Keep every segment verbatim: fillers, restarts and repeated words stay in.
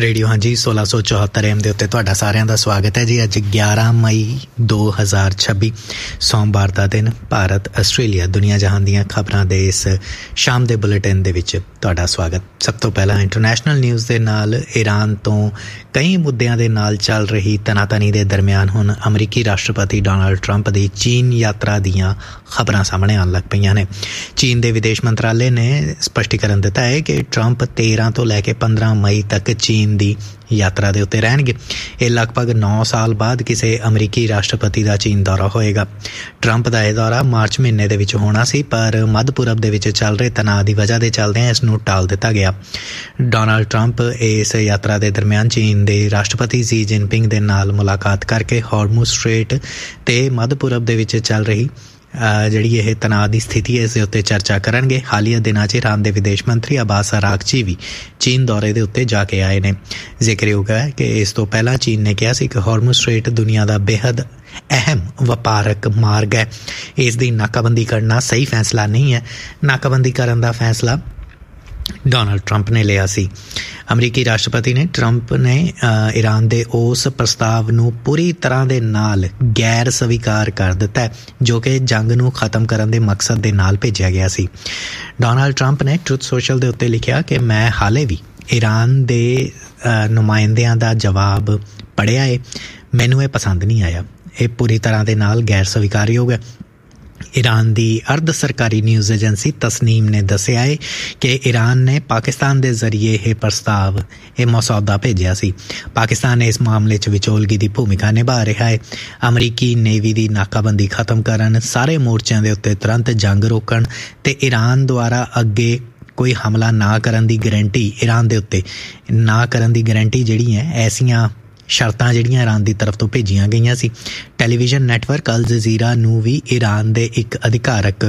Radio हाँ जी सोलह सौ चौहत्तर एम के उत्ते तुहाडा सारिਆਂ ਦਾ स्वागत है जी। अज ग्यारह मई दो हज़ार छब्बी सोमवार का दिन भारत आस्ट्रेलिया दुनिया जहान दीयां खबरां दे इस शाम के बुलेटिन दे विच तुहाडा स्वागत। सब तो पहला इंटरनेशनल न्यूज़ दे नाल ईरान तो कई मुद्दों के नाल चल रही तनातनी के दरम्यान हुण अमरीकी राष्ट्रपति डोनाल्ड ट्रंप की चीन यात्रा दीयां खबरां सामने आउण लग पईयां ने। चीन के विदेश मंत्रालय ने स्पष्टीकरण दिता है कि ट्रंप तेरह तो लैके पंद्रह मई तक चीन की यात्रा के उत्ते रहणगे। ये लगभग नौ साल बाद किसी अमरीकी राष्ट्रपति का चीन दौरा होएगा। ट्रंप का यह दौरा मार्च महीने दे विच होना सी, पर मध्य पूरब दे विच चल रहे तनाव की वजह के चलदे इसनूं टाल दिता गया। डोनाल्ड ट्रंप इस यात्रा के दरम्यान चीन के राष्ट्रपति शी जिनपिंग दे नाल मुलाकात करके हॉर्मुज़ स्ट्रेट ते मध्य पूरब दे विच चल रही जिहड़ी यह तनाव की स्थिति है इस उत्ते चर्चा करनगे। हालिया दिनों च ईरान के विदेश मंत्री अब्बास अरागची भी चीन दौरे के उत्ते जाके आए ने। जिक्रयोग है कि इस तो पहला चीन ने कहा कि हॉर्मुज़ स्ट्रेट दुनिया का बेहद अहम वपारक मार्ग है, इसकी नाकाबंदी करना सही फैसला नहीं है। नाकाबंदी करने का फैसला डोनाल्ड ट्रंप ने लिया सी। अमरीकी राष्ट्रपति ने ट्रंप ने ईरान के उस प्रस्ताव नूं पूरी तरह दे नाल गैर स्वीकार कर दिता है जो कि जंग नूं खत्म करने के मकसद दे नाल भेजा गया सी। डोनाल्ड ट्रंप ने ट्रुथ सोशल दे उत्ते लिखिया कि मैं हाले भी ईरान दे नुमाइंदियां दा जवाब पढ़िया है, मैनूं ये पसंद नहीं आया, ये पूरी तरह दे नाल गैर स्वीकारयोग है। ईरान की अर्ध सरकारी न्यूज़ एजेंसी तस्नीम ने दस्सिया है कि ईरान ने पाकिस्तान के जरिए यह प्रस्ताव यह मसौदा भेजा सी। पाकिस्तान इस मामले च विचोलगी की भूमिका निभा रहा है। अमरीकी नेवी की नाकाबंदी खत्म करन, सारे मोर्चों के उत्ते तुरंत जंग रोकण ते ईरान द्वारा अगे कोई हमला ना करन दी गारंटी ईरान के उत्ते ना करन दी गारंटी जिहड़ी है ऐसियां शर्तां जिहड़ियां ईरान की तरफ तो भेजियां गईयां सी। टैलीविजन नैटवर्क अल जजीरा नूं भी ईरान के एक अधिकारक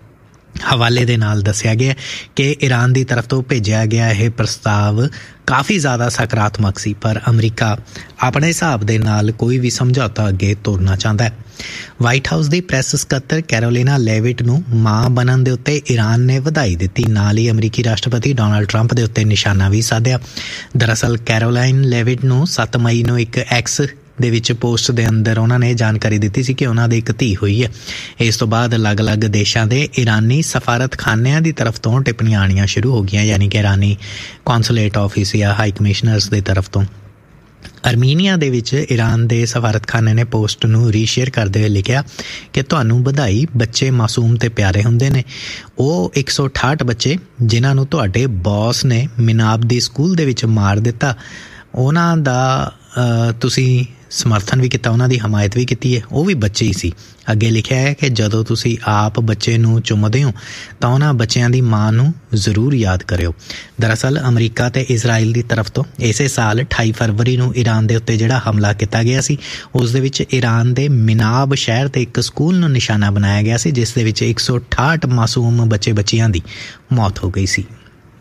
हवाले दे नाल दस्सिया गया कि ईरान की तरफ तो भेजा गया यह प्रस्ताव काफ़ी ज़्यादा सकारात्मक सी, पर अमरीका अपने हिसाब दे नाल कोई भी समझौता अगे तोड़ना चाहता है। वाइट हाउस की प्रैस सकत्तर कैरोलिना लेविट नूं मां बनन दे उत्ते ईरान ने वधाई दित्ती, नाल ही अमरीकी राष्ट्रपति डोनाल्ड ट्रंप दे उत्ते निशाना भी साधिया। दरअसल कैरोलाइन लेविट नूं सत्त मई नूं एक एक्स दे विच पोस्ट दे अंदर उन्होंने जानकारी दी सी कि उन्होंने एक धी हुई है। इस तो बाद अलग अलग देशों के ईरानी सफारत खानियां की तरफ तो टिप्पणियां आनियां शुरू हो गई, यानी कि ईरानी कौंसलेट ऑफिस या हाई कमिश्नर्स की तरफ तो। आर्मीनिया दे विच ईरान के सफारत खाने ने पोस्ट नूं रीशेयर करते हुए लिखा कि तुहानूं बधाई, बच्चे मासूम ते प्यारे हुंदे ने। वो एक सौ अठाहठ बच्चे जिन्हां नूं तुहाडे बॉस ने मिनाब दी स्कूल दे विच मार दिता, उन्हां दा तुसीं समर्थन भी किया, उन्हां दी हमायत भी की है, वो भी बच्चे ही सी। अगे लिखा है कि जदों तुसीं आप बच्चे नूं चुमदे हो तां उन्हां बच्चिआं दी मां नूं जरूर याद करियो। दरअसल अमरीका ते इजराइल की तरफ तो इसे साल अठाई फरवरी नूं ईरान दे उत्ते जिहड़ा हमला किया गया सी, उस दे विच ईरान दे मिनाब शहर ते एक स्कूल नूं निशाना बनाया गया सी, जिस दे विच एक सौ अठाहठ मासूम बच्चे बच्चियां दी मौत हो गई सी।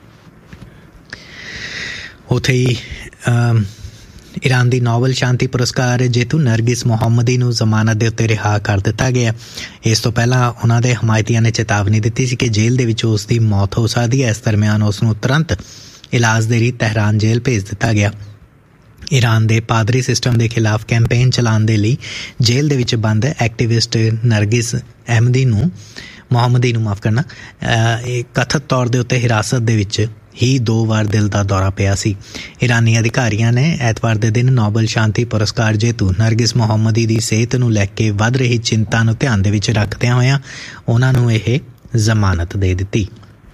उत्थे ही ईरान की नोबल शांति पुरस्कार जेतू नरगिस मोहम्मदी नूं जमानत दे उत्ते रिहा कर दिता गया। इस तो पहला उन्होंने हमायतियों ने चेतावनी दी सी कि जेल दे विच उसकी मौत हो सकती है। इस दरम्यान उसनूं तुरंत इलाज दे लई तेहरान जेल भेज दिता गया। ईरान के पादरी सिस्टम के खिलाफ कैंपेन चलाने के लिए जेल दे विच बंद एक्टिविस्ट नरगिस अहमदी नूं मोहम्मदी नूं माफ़ करना कथित तौर के उत्ते हिरासत दे विच ही दो बार दिल का दौरा पिया सी। ईरानी अधिकारियों ने एतवार के दिन नोबल शांति पुरस्कार जेतू नरगिस मोहम्मदी की सेहत नूं लैके वध रही चिंता नूं ध्यान दे विच रखदिआं होइआं उन्हां नूं यह जमानत दे दित्ती।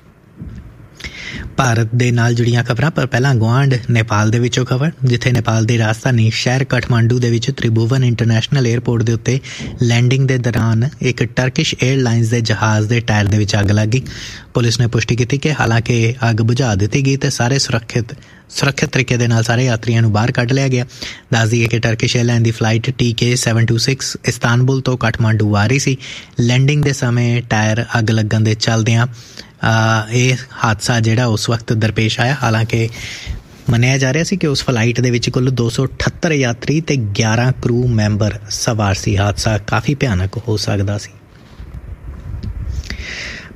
भारत दे नाल जुड़ियां खबरां, पर पहला गुआंढ नेपाल दे विचों खबर, जिथे नेपाल की राजधानी शहर काठमांडू दे विच त्रिभुवन इंटरनेशनल एयरपोर्ट के उत्ते लैंडिंग के दौरान एक टर्किश एयरलाइनस के जहाज़ के टायर दे विच अग लग गई। पुलिस ने पुष्टि की कि हालांकि अग बुझा दी गई तो सारे सुरक्षित सुरक्षित तरीके दे नाल सारे यात्रियों नूं बाहर कढ़ लिया गया। दस दईए कि टर्किश एयरलाइन की फ्लाइट टी के सैवन टू सिक्स इस्तानबुल तो काठमांडू आ रही सी। लैंडिंग के समय टायर अग लगन के चलदिआं ये हादसा जिहड़ा उस वक्त दरपेश आया। हालांकि मन्निया जा रहा सी कि उस फ्लाइट दे विच कुल दो सौ अठहत्तर यात्री ते ग्यारह क्रू मैंबर सवार सी। हादसा काफ़ी भयानक हो सकदा सी।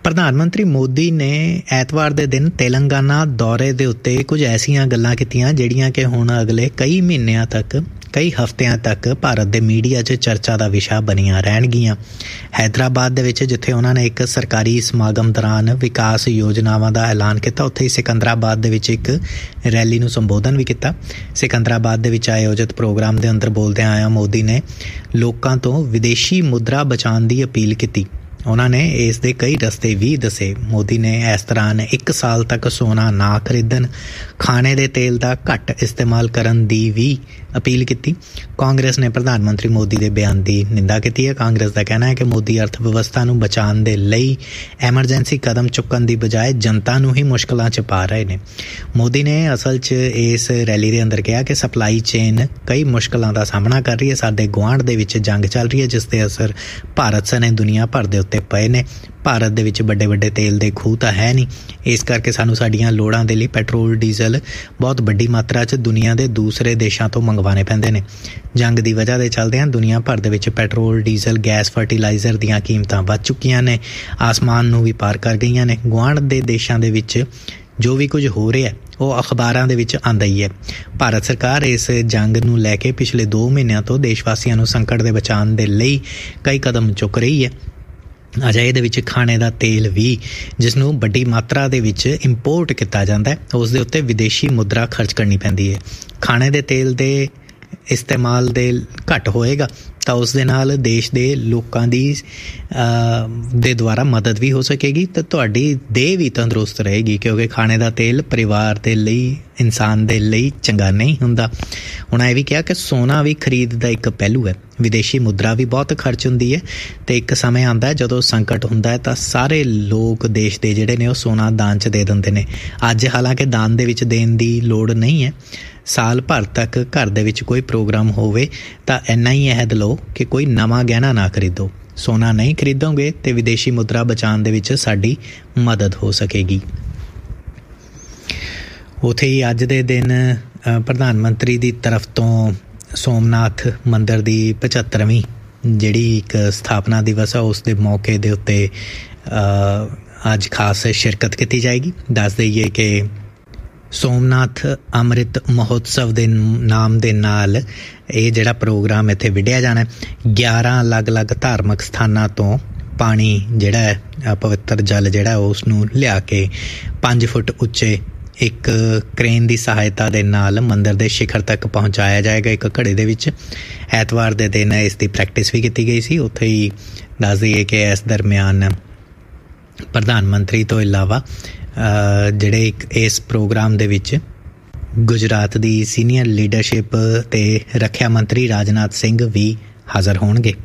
ਪ੍ਰਧਾਨ ਮੰਤਰੀ ਮੋਦੀ ਨੇ ਐਤਵਾਰ ਦੇ ਦਿਨ ਤੇਲੰਗਾਨਾ ਦੌਰੇ ਦੇ ਉੱਤੇ ਕੁਝ ਐਸੀਆਂ ਗੱਲਾਂ ਕੀਤੀਆਂ ਜਿਹੜੀਆਂ ਕਿ ਹੁਣ ਅਗਲੇ ਕਈ ਮਹੀਨਿਆਂ ਤੱਕ ਕਈ ਹਫ਼ਤਿਆਂ ਤੱਕ ਭਾਰਤ ਦੇ ਮੀਡੀਆ 'ਚ ਚਰਚਾ ਦਾ ਵਿਸ਼ਾ ਬਣੀਆਂ ਰਹਿਣਗੀਆਂ। ਹੈਦਰਾਬਾਦ ਦੇ ਵਿੱਚ ਜਿੱਥੇ ਉਹਨਾਂ ਨੇ ਇੱਕ ਸਰਕਾਰੀ ਸਮਾਗਮ ਦੌਰਾਨ ਵਿਕਾਸ ਯੋਜਨਾਵਾਂ ਦਾ ਐਲਾਨ ਕੀਤਾ, ਉੱਥੇ ਹੀ ਸਿਕੰਦਰਾਬਾਦ ਦੇ ਵਿੱਚ ਇੱਕ ਰੈਲੀ ਨੂੰ ਸੰਬੋਧਨ ਵੀ ਕੀਤਾ। ਸਿਕੰਦਰਾਬਾਦ ਦੇ ਵਿੱਚ ਆਯੋਜਿਤ ਪ੍ਰੋਗਰਾਮ ਦੇ ਅੰਦਰ ਬੋਲਦਿਆਂ ਆਇਆ ਮੋਦੀ ਨੇ ਲੋਕਾਂ ਤੋਂ ਵਿਦੇਸ਼ੀ ਮੁਦਰਾ ਬਚਾਉਣ ਦੀ ਅਪੀਲ ਕੀਤੀ। ਉਹਨਾਂ ਨੇ ਇਸ ਦੇ ਕਈ ਰਸਤੇ ਵੀ ਦੱਸੇ। ਮੋਦੀ ਨੇ ਇਸ ਦੌਰਾਨ ਇੱਕ ਸਾਲ ਤੱਕ ਸੋਨਾ ਨਾ ਖਰੀਦਣ, ਖਾਣੇ ਦੇ ਤੇਲ ਦਾ ਘੱਟ ਇਸਤੇਮਾਲ ਕਰਨ ਦੀ ਵੀ ਅਪੀਲ ਕੀਤੀ। ਕਾਂਗਰਸ ਨੇ ਪ੍ਰਧਾਨ ਮੰਤਰੀ ਮੋਦੀ ਦੇ ਬਿਆਨ ਦੀ ਨਿੰਦਾ ਕੀਤੀ ਹੈ। ਕਾਂਗਰਸ ਦਾ ਕਹਿਣਾ ਹੈ ਕਿ ਮੋਦੀ ਅਰਥ ਵਿਵਸਥਾ ਨੂੰ ਬਚਾਉਣ ਦੇ ਲਈ ਐਮਰਜੈਂਸੀ ਕਦਮ ਚੁੱਕਣ ਦੀ ਬਜਾਏ ਜਨਤਾ ਨੂੰ ਹੀ ਮੁਸ਼ਕਲਾਂ 'ਚ ਪਾ ਰਹੇ ਨੇ। ਮੋਦੀ ਨੇ ਅਸਲ 'ਚ ਇਸ ਰੈਲੀ ਦੇ ਅੰਦਰ ਕਿਹਾ ਕਿ ਸਪਲਾਈ ਚੇਨ ਕਈ ਮੁਸ਼ਕਲਾਂ ਦਾ ਸਾਹਮਣਾ ਕਰ ਰਹੀ ਹੈ। ਸਾਡੇ ਗੁਆਂਢ ਦੇ ਵਿੱਚ ਜੰਗ ਚੱਲ ਰਹੀ ਹੈ ਜਿਸ ਦੇ ਅਸਰ ਭਾਰਤ ਸਣੇ ਦੁਨੀਆ ਭਰ ਦੇ ਉੱਤੇ ਪਏ ਨੇ। ਭਾਰਤ ਦੇ ਵਿੱਚ ਵੱਡੇ ਵੱਡੇ ਤੇਲ ਦੇ ਖੂਹ ਤਾਂ ਹੈ ਨਹੀਂ, ਇਸ ਕਰਕੇ ਸਾਨੂੰ ਸਾਡੀਆਂ ਲੋੜਾਂ ਦੇ ਲਈ ਪੈਟਰੋਲ ਡੀਜ਼ਲ ਬਹੁਤ ਵੱਡੀ ਮਾਤਰਾ 'ਚ ਦੁਨੀਆ ਦੇ ਦੂਸਰੇ ਦੇਸ਼ਾਂ ਤੋਂ ਮੰਗਵਾਉਣੇ ਪੈਂਦੇ ਨੇ। ਜੰਗ ਦੀ ਵਜ੍ਹਾ ਦੇ ਚੱਲਦਿਆਂ ਦੁਨੀਆ ਭਰ ਦੇ ਵਿੱਚ ਪੈਟਰੋਲ ਡੀਜ਼ਲ ਗੈਸ ਫਰਟੀਲਾਈਜ਼ਰ ਦੀਆਂ ਕੀਮਤਾਂ ਵੱਧ ਚੁੱਕੀਆਂ ਨੇ, ਆਸਮਾਨ ਨੂੰ ਵੀ ਪਾਰ ਕਰ ਗਈਆਂ ਨੇ। ਗੁਆਂਢ ਦੇ ਦੇਸ਼ਾਂ ਦੇ ਵਿੱਚ ਜੋ ਵੀ ਕੁਝ ਹੋ ਰਿਹਾ ਉਹ ਅਖਬਾਰਾਂ ਦੇ ਵਿੱਚ ਆਉਂਦਾ ਹੀ ਹੈ। ਭਾਰਤ ਸਰਕਾਰ ਇਸ ਜੰਗ ਨੂੰ ਲੈ ਕੇ ਪਿਛਲੇ ਦੋ ਮਹੀਨਿਆਂ ਤੋਂ ਦੇਸ਼ ਵਾਸੀਆਂ ਨੂੰ ਸੰਕਟ ਦੇ ਬਚਾਉਣ ਦੇ ਲਈ ਕਈ ਕਦਮ ਚੁੱਕ ਰਹੀ ਹੈ। ਅਜਿਹੇ ਦੇ ਵਿੱਚ ਖਾਣੇ ਦਾ ਤੇਲ ਵੀ ਜਿਸ ਨੂੰ ਵੱਡੀ ਮਾਤਰਾ ਦੇ ਵਿੱਚ ਇੰਪੋਰਟ ਕੀਤਾ ਜਾਂਦਾ ਹੈ, ਉਸ ਦੇ ਉੱਤੇ ਵਿਦੇਸ਼ੀ ਮੁਦਰਾ ਖਰਚ ਕਰਨੀ ਪੈਂਦੀ ਹੈ। ਖਾਣੇ ਦੇ ਤੇਲ ਦੇ ਇਸਤੇਮਾਲ ਦੇ ਘੱਟ ਹੋਏਗਾ ਤਾਂ ਉਸ ਦੇ ਨਾਲ ਦੇਸ਼ ਦੇ ਲੋਕਾਂ ਦੀ ਦੇ ਦੁਆਰਾ ਮਦਦ ਵੀ ਹੋ ਸਕੇਗੀ ਅਤੇ ਤੁਹਾਡੀ ਦੇਹ ਵੀ ਤੰਦਰੁਸਤ ਰਹੇਗੀ, ਕਿਉਂਕਿ ਖਾਣੇ ਦਾ ਤੇਲ ਪਰਿਵਾਰ ਦੇ ਲਈ, ਇਨਸਾਨ ਦੇ ਲਈ ਚੰਗਾ ਨਹੀਂ ਹੁੰਦਾ। ਉਹਨਾਂ ਇਹ ਵੀ ਕਿਹਾ ਕਿ ਸੋਨਾ ਵੀ ਖਰੀਦ ਦਾ ਇੱਕ ਪਹਿਲੂ ਹੈ। ਵਿਦੇਸ਼ੀ ਮੁਦਰਾ ਵੀ ਬਹੁਤ ਖਰਚ ਹੁੰਦੀ ਹੈ ਅਤੇ ਇੱਕ ਸਮੇਂ ਆਉਂਦਾ ਹੈ ਜਦੋਂ ਸੰਕਟ ਹੁੰਦਾ ਹੈ ਤਾਂ ਸਾਰੇ ਲੋਕ ਦੇਸ਼ ਦੇ ਜਿਹੜੇ ਨੇ ਉਹ ਸੋਨਾ ਦਾਨ 'ਚ ਦੇ ਦਿੰਦੇ ਨੇ। ਅੱਜ ਹਾਲਾਂਕਿ ਦਾਨ ਦੇ ਵਿੱਚ ਦੇਣ ਦੀ ਲੋੜ ਨਹੀਂ ਹੈ। ਸਾਲ ਭਰ ਤੱਕ ਘਰ ਦੇ ਵਿੱਚ ਕੋਈ ਪ੍ਰੋਗਰਾਮ ਹੋਵੇ ਤਾਂ ਇੰਨਾ ਹੀ ਅਹਿਦ ਲਓ ਕਿ ਕੋਈ ਨਵਾਂ ਗਹਿਣਾ ਨਾ ਖਰੀਦੋ। ਸੋਨਾ ਨਹੀਂ ਖਰੀਦੋਗੇ ਅਤੇ ਵਿਦੇਸ਼ੀ ਮੁਦਰਾ ਬਚਾਉਣ ਦੇ ਵਿੱਚ ਸਾਡੀ ਮਦਦ ਹੋ ਸਕੇਗੀ। ਉੱਥੇ ਹੀ ਅੱਜ ਦੇ ਦਿਨ ਪ੍ਰਧਾਨ ਮੰਤਰੀ ਦੀ ਤਰਫ ਤੋਂ ਸੋਮਨਾਥ ਮੰਦਰ ਦੀ ਪਝੱਤਰਵੀਂ ਜਿਹੜੀ ਇੱਕ ਸਥਾਪਨਾ ਦਿਵਸ ਆ ਉਸ ਦੇ ਮੌਕੇ ਦੇ ਉੱਤੇ ਅੱਜ ਖਾਸ ਸ਼ਿਰਕਤ ਕੀਤੀ ਜਾਏਗੀ। ਦੱਸ ਦਈਏ ਕਿ ਸੋਮਨਾਥ ਅੰਮ੍ਰਿਤ ਮਹੋਤਸਵ ਦੇ ਨਾਮ ਦੇ ਨਾਲ ਇਹ ਜਿਹੜਾ ਪ੍ਰੋਗਰਾਮ ਇੱਥੇ ਵਿੱਢਿਆ ਜਾਣਾ। ਗਿਆਰਾਂ ਅਲੱਗ-ਅਲੱਗ ਧਾਰਮਿਕ ਸਥਾਨਾਂ ਤੋਂ ਪਾਣੀ ਜਿਹੜਾ ਹੈ ਪਵਿੱਤਰ ਜਲ ਜਿਹੜਾ ਉਸ ਨੂੰ ਲਿਆ ਕੇ ਪੰਜ ਫੁੱਟ ਉੱਚੇ ਇੱਕ ਕ੍ਰੇਨ ਦੀ ਸਹਾਇਤਾ ਦੇ ਨਾਲ ਮੰਦਰ ਦੇ ਸ਼ਿਖਰ ਤੱਕ ਪਹੁੰਚਾਇਆ ਜਾਏਗਾ ਇੱਕ ਘੜੇ ਦੇ ਵਿੱਚ। ਐਤਵਾਰ ਦੇ ਦਿਨ ਇਸ ਦੀ ਪ੍ਰੈਕਟਿਸ ਵੀ ਕੀਤੀ ਗਈ ਸੀ। ਉੱਥੇ ਹੀ ਦੱਸ ਦਈਏ ਕਿ ਇਸ ਦਰਮਿਆਨ ਪ੍ਰਧਾਨ ਮੰਤਰੀ ਤੋਂ ਇਲਾਵਾ ਜਿਹੜੇ ਇੱਕ ਇਸ ਪ੍ਰੋਗਰਾਮ ਦੇ ਵਿੱਚ ਗੁਜਰਾਤ ਦੀ ਸੀਨੀਅਰ ਲੀਡਰਸ਼ਿਪ ਅਤੇ ਰੱਖਿਆ ਮੰਤਰੀ ਰਾਜਨਾਥ ਸਿੰਘ ਵੀ ਹਾਜ਼ਰ ਹੋਣਗੇ।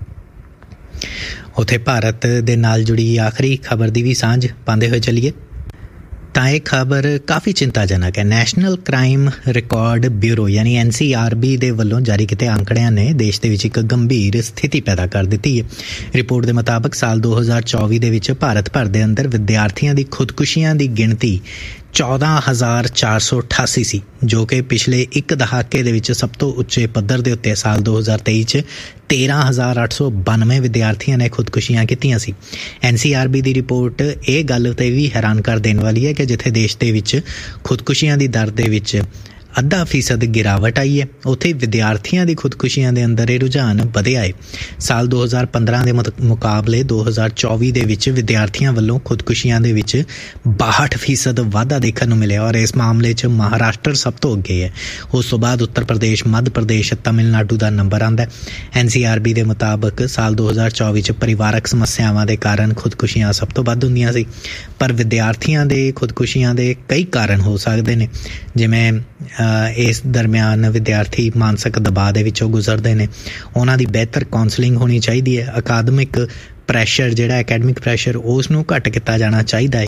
ਉੱਥੇ ਭਾਰਤ ਦੇ ਨਾਲ ਜੁੜੀ ਆਖਰੀ ਖਬਰ ਦੀ ਵੀ ਸਾਂਝ ਪਾਉਂਦੇ ਹੋਏ ਚੱਲੀਏ ਤਾਂ ਇਹ ਖਬਰ ਕਾਫੀ ਚਿੰਤਾਜਨਕ ਹੈ। ਨੈਸ਼ਨਲ ਕ੍ਰਾਈਮ ਰਿਕਾਰਡ ਬਿਊਰੋ ਯਾਨੀ ਐਨ ਸੀ ਆਰ ਬੀ ਦੇ ਵੱਲੋਂ ਜਾਰੀ ਕੀਤੇ ਅੰਕੜਿਆਂ ਨੇ ਦੇਸ਼ ਦੇ ਵਿੱਚ ਇੱਕ ਗੰਭੀਰ ਸਥਿਤੀ ਪੈਦਾ ਕਰ ਦਿੱਤੀ ਹੈ। ਰਿਪੋਰਟ ਦੇ ਮੁਤਾਬਕ ਸਾਲ ਦੋ ਹਜ਼ਾਰ ਚੌਵੀ ਦੇ ਵਿੱਚ ਭਾਰਤ ਭਰ ਦੇ ਅੰਦਰ ਵਿਦਿਆਰਥੀਆਂ ਦੀ ਖੁਦਕੁਸ਼ੀਆਂ ਦੀ ਗਿਣਤੀ ਚੌਦਾਂ ਹਜ਼ਾਰ ਚਾਰ ਸੌ ਅਠਾਸੀ ਸੀ, ਜੋ ਕਿ ਪਿਛਲੇ ਇੱਕ ਦਹਾਕੇ ਦੇ ਵਿੱਚ ਸਭ ਤੋਂ ਉੱਚੇ ਪੱਧਰ ਦੇ ਉੱਤੇ ਸਾਲ ਦੋ ਹਜ਼ਾਰ ਤੇਈ 'ਚ ਤੇਰਾਂ ਹਜ਼ਾਰ ਅੱਠ ਸੌ ਬਾਨਵੇਂ ਵਿਦਿਆਰਥੀਆਂ ਨੇ ਖੁਦਕੁਸ਼ੀਆਂ ਕੀਤੀਆਂ ਸੀ। ਐਨ ਸੀ ਆਰ ਬੀ ਦੀ ਰਿਪੋਰਟ ਇਹ ਗੱਲ 'ਤੇ ਵੀ ਹੈਰਾਨ ਕਰ ਦੇਣ ਵਾਲੀ ਹੈ ਕਿ ਜਿੱਥੇ ਦੇਸ਼ ਦੇ ਵਿੱਚ ਖੁਦਕੁਸ਼ੀਆਂ ਦੀ ਦਰ ਦੇ ਵਿੱਚ ਅੱਧਾ ਫੀਸਦ ਗਿਰਾਵਟ ਆਈ ਹੈ, ਉੱਥੇ ਵਿਦਿਆਰਥੀਆਂ ਦੀ ਖੁਦਕੁਸ਼ੀਆਂ ਦੇ ਅੰਦਰ ਇਹ ਰੁਝਾਨ ਵਧਿਆ ਹੈ। ਸਾਲ ਦੋ ਹਜ਼ਾਰ ਪੰਦਰਾਂ ਦੇ ਮੁਕਾਬਲੇ ਦੋ ਹਜ਼ਾਰ ਚੌਵੀ ਦੇ ਵਿੱਚ ਵਿਦਿਆਰਥੀਆਂ ਵੱਲੋਂ ਖੁਦਕੁਸ਼ੀਆਂ ਦੇ ਵਿੱਚ ਬਾਹਠ ਫੀਸਦ ਵਾਧਾ ਦੇਖਣ ਨੂੰ ਮਿਲਿਆ ਔਰ ਇਸ ਮਾਮਲੇ 'ਚ ਮਹਾਰਾਸ਼ਟਰ ਸਭ ਤੋਂ ਅੱਗੇ ਹੈ। ਉਸ ਤੋਂ ਬਾਅਦ ਉੱਤਰ ਪ੍ਰਦੇਸ਼, ਮੱਧ ਪ੍ਰਦੇਸ਼, ਤਮਿਲਨਾਡੂ ਦਾ ਨੰਬਰ ਆਉਂਦਾ। ਐਨ ਸੀ ਆਰ ਬੀ ਦੇ ਮੁਤਾਬਕ ਸਾਲ ਦੋ ਹਜ਼ਾਰ ਚੌਵੀ 'ਚ ਪਰਿਵਾਰਕ ਸਮੱਸਿਆਵਾਂ ਦੇ ਕਾਰਨ ਖੁਦਕੁਸ਼ੀਆਂ ਸਭ ਤੋਂ ਵੱਧ ਹੁੰਦੀਆਂ ਸੀ, ਪਰ ਵਿਦਿਆਰਥੀਆਂ ਦੇ ਖੁਦਕੁਸ਼ੀਆਂ ਦੇ ਕਈ ਕਾਰਨ ਹੋ ਸਕਦੇ ਨੇ, ਜਿਵੇਂ ਇਸ ਦਰਮਿਆਨ ਵਿਦਿਆਰਥੀ ਮਾਨਸਿਕ ਦਬਾਅ ਦੇ ਵਿੱਚੋਂ ਗੁਜ਼ਰਦੇ ਨੇ, ਉਹਨਾਂ ਦੀ ਬਿਹਤਰ ਕਾਉਂਸਲਿੰਗ ਹੋਣੀ ਚਾਹੀਦੀ ਹੈ। ਅਕਾਦਮਿਕ ਪ੍ਰੈਸ਼ਰ ਜਿਹੜਾ ਅਕੈਡਮਿਕ ਪ੍ਰੈਸ਼ਰ ਉਸ ਨੂੰ ਘੱਟ ਕੀਤਾ ਜਾਣਾ ਚਾਹੀਦਾ ਹੈ।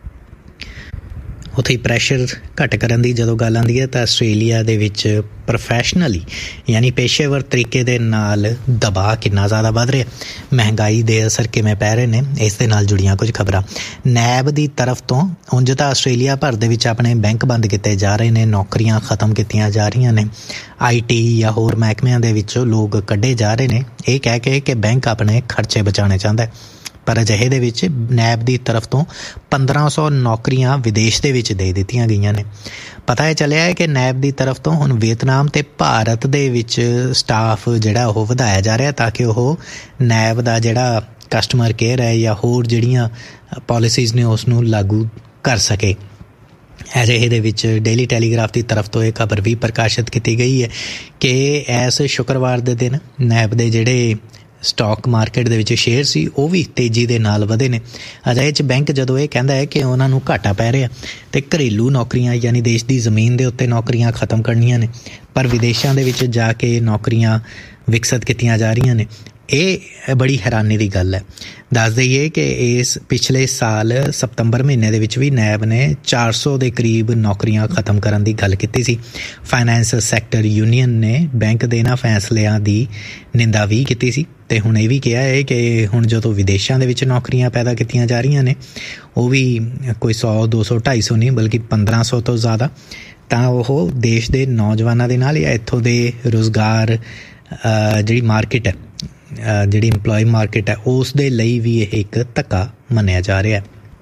ਉੱਥੇ ਪ੍ਰੈਸ਼ਰ ਘੱਟ ਕਰਨ ਦੀ ਜਦੋਂ ਗੱਲ ਆਉਂਦੀ ਹੈ ਤਾਂ ਆਸਟ੍ਰੇਲੀਆ ਦੇ ਵਿੱਚ ਪ੍ਰੋਫੈਸ਼ਨਲੀ ਯਾਨੀ ਪੇਸ਼ੇਵਰ ਤਰੀਕੇ ਦੇ ਨਾਲ ਦਬਾਅ ਕਿੰਨਾ ਜ਼ਿਆਦਾ ਵੱਧ ਰਿਹਾ, ਮਹਿੰਗਾਈ ਦੇ ਅਸਰ ਕਿਵੇਂ ਪੈ ਰਹੇ ਨੇ, ਇਸ ਦੇ ਨਾਲ ਜੁੜੀਆਂ ਕੁਝ ਖਬਰਾਂ। ਨੈਬ ਦੀ ਤਰਫ ਤੋਂ ਉਂਝ ਤਾਂ ਆਸਟ੍ਰੇਲੀਆ ਭਰ ਦੇ ਵਿੱਚ ਆਪਣੇ ਬੈਂਕ ਬੰਦ ਕੀਤੇ ਜਾ ਰਹੇ ਨੇ, ਨੌਕਰੀਆਂ ਖਤਮ ਕੀਤੀਆਂ ਜਾ ਰਹੀਆਂ ਨੇ, ਆਈ ਟੀ ਜਾਂ ਹੋਰ ਮਹਿਕਮਿਆਂ ਦੇ ਵਿੱਚੋਂ ਲੋਕ ਕੱਢੇ ਜਾ ਰਹੇ ਨੇ, ਇਹ ਕਹਿ ਕੇ ਕਿ ਬੈਂਕ ਆਪਣੇ ਖਰਚੇ ਬਚਾਉਣੇ ਚਾਹੁੰਦਾ ਹੈ। ਪਰ ਅਜਿਹੇ ਦੇ ਵਿੱਚ ਨੈਬ ਦੀ ਤਰਫ ਤੋਂ ਪੰਦਰਾਂ ਸੌ ਨੌਕਰੀਆਂ ਵਿਦੇਸ਼ ਦੇ ਵਿੱਚ ਦੇ ਦਿੱਤੀਆਂ ਗਈਆਂ ਨੇ। ਪਤਾ ਇਹ ਚੱਲਿਆ ਹੈ ਕਿ ਨੈਬ ਦੀ ਤਰਫ ਤੋਂ ਹੁਣ ਵੀਅਤਨਾਮ ਅਤੇ ਭਾਰਤ ਦੇ ਵਿੱਚ ਸਟਾਫ ਜਿਹੜਾ ਉਹ ਵਧਾਇਆ ਜਾ ਰਿਹਾ ਤਾਂ ਕਿ ਉਹ ਨੈਬ ਦਾ ਜਿਹੜਾ ਕਸਟਮਰ ਕੇਅਰ ਹੈ ਜਾਂ ਹੋਰ ਜਿਹੜੀਆਂ ਪੋਲਿਸੀਜ਼ ਨੇ ਉਸ ਨੂੰ ਲਾਗੂ ਕਰ ਸਕੇ। ਅਜਿਹੇ ਦੇ ਵਿੱਚ ਡੇਲੀ ਟੈਲੀਗ੍ਰਾਫ ਦੀ ਤਰਫ ਤੋਂ ਇਹ ਖਬਰ ਵੀ ਪ੍ਰਕਾਸ਼ਿਤ ਕੀਤੀ ਗਈ ਹੈ ਕਿ ਇਸ ਸ਼ੁੱਕਰਵਾਰ ਦੇ ਦਿਨ ਨੈਬ ਦੇ ਜਿਹੜੇ ਸਟਾਕ ਮਾਰਕੀਟ ਦੇ ਵਿੱਚ ਸ਼ੇਅਰ ਸੀ ਉਹ ਵੀ ਤੇਜ਼ੀ ਦੇ ਨਾਲ ਵਧੇ ਨੇ। ਅਜਿਹੇ 'ਚ ਬੈਂਕ ਜਦੋਂ ਇਹ ਕਹਿੰਦਾ ਹੈ ਕਿ ਉਹਨਾਂ ਨੂੰ ਘਾਟਾ ਪੈ ਰਿਹਾ ਅਤੇ ਘਰੇਲੂ ਨੌਕਰੀਆਂ ਯਾਨੀ ਦੇਸ਼ ਦੀ ਜ਼ਮੀਨ ਦੇ ਉੱਤੇ ਨੌਕਰੀਆਂ ਖਤਮ ਕਰਨੀਆਂ ਨੇ ਪਰ ਵਿਦੇਸ਼ਾਂ ਦੇ ਵਿੱਚ ਜਾ ਕੇ ਨੌਕਰੀਆਂ ਵਿਕਸਿਤ ਕੀਤੀਆਂ ਜਾ ਰਹੀਆਂ ਨੇ, ਇਹ ਬੜੀ ਹੈਰਾਨੀ ਦੀ ਗੱਲ ਹੈ। ਦੱਸ ਦਈਏ ਕਿ ਇਸ ਪਿਛਲੇ ਸਾਲ ਸਤੰਬਰ ਮਹੀਨੇ ਦੇ ਵਿੱਚ ਵੀ ਨੈਬ ਨੇ ਚਾਰ ਸੌ ਦੇ ਕਰੀਬ ਨੌਕਰੀਆਂ ਖਤਮ ਕਰਨ ਦੀ ਗੱਲ ਕੀਤੀ ਸੀ। ਫਾਈਨੈਂਸ ਸੈਕਟਰ ਯੂਨੀਅਨ ਨੇ ਬੈਂਕ ਦੇ ਇਹਨਾਂ ਫੈਸਲਿਆਂ ਦੀ ਨਿੰਦਾ ਵੀ ਕੀਤੀ ਸੀ ਅਤੇ ਹੁਣ ਇਹ ਵੀ ਕਿਹਾ ਹੈ ਕਿ ਹੁਣ ਜਦੋਂ ਵਿਦੇਸ਼ਾਂ ਦੇ ਵਿੱਚ ਨੌਕਰੀਆਂ ਪੈਦਾ ਕੀਤੀਆਂ ਜਾ ਰਹੀਆਂ ਨੇ ਉਹ ਵੀ ਕੋਈ ਸੌ ਦੋ ਸੌ ਢਾਈ ਸੌ ਨਹੀਂ ਬਲਕਿ ਪੰਦਰਾਂ ਸੌ ਤੋਂ ਜ਼ਿਆਦਾ, ਤਾਂ ਉਹ ਦੇਸ਼ ਦੇ ਨੌਜਵਾਨਾਂ ਦੇ ਨਾਲ ਜਾਂ ਇੱਥੋਂ ਦੇ ਰੁਜ਼ਗਾਰ ਜਿਹੜੀ ਮਾਰਕੀਟ ਹੈ ਜਿਹੜੀ ਇੰਪਲੋਈ ਮਾਰਕੀਟ ਹੈ ਉਸ ਦੇ ਲਈ ਵੀ ਇਹ ਇੱਕ ਧੱਕਾ ਮੰਨਿਆ ਜਾ ਰਿਹਾ।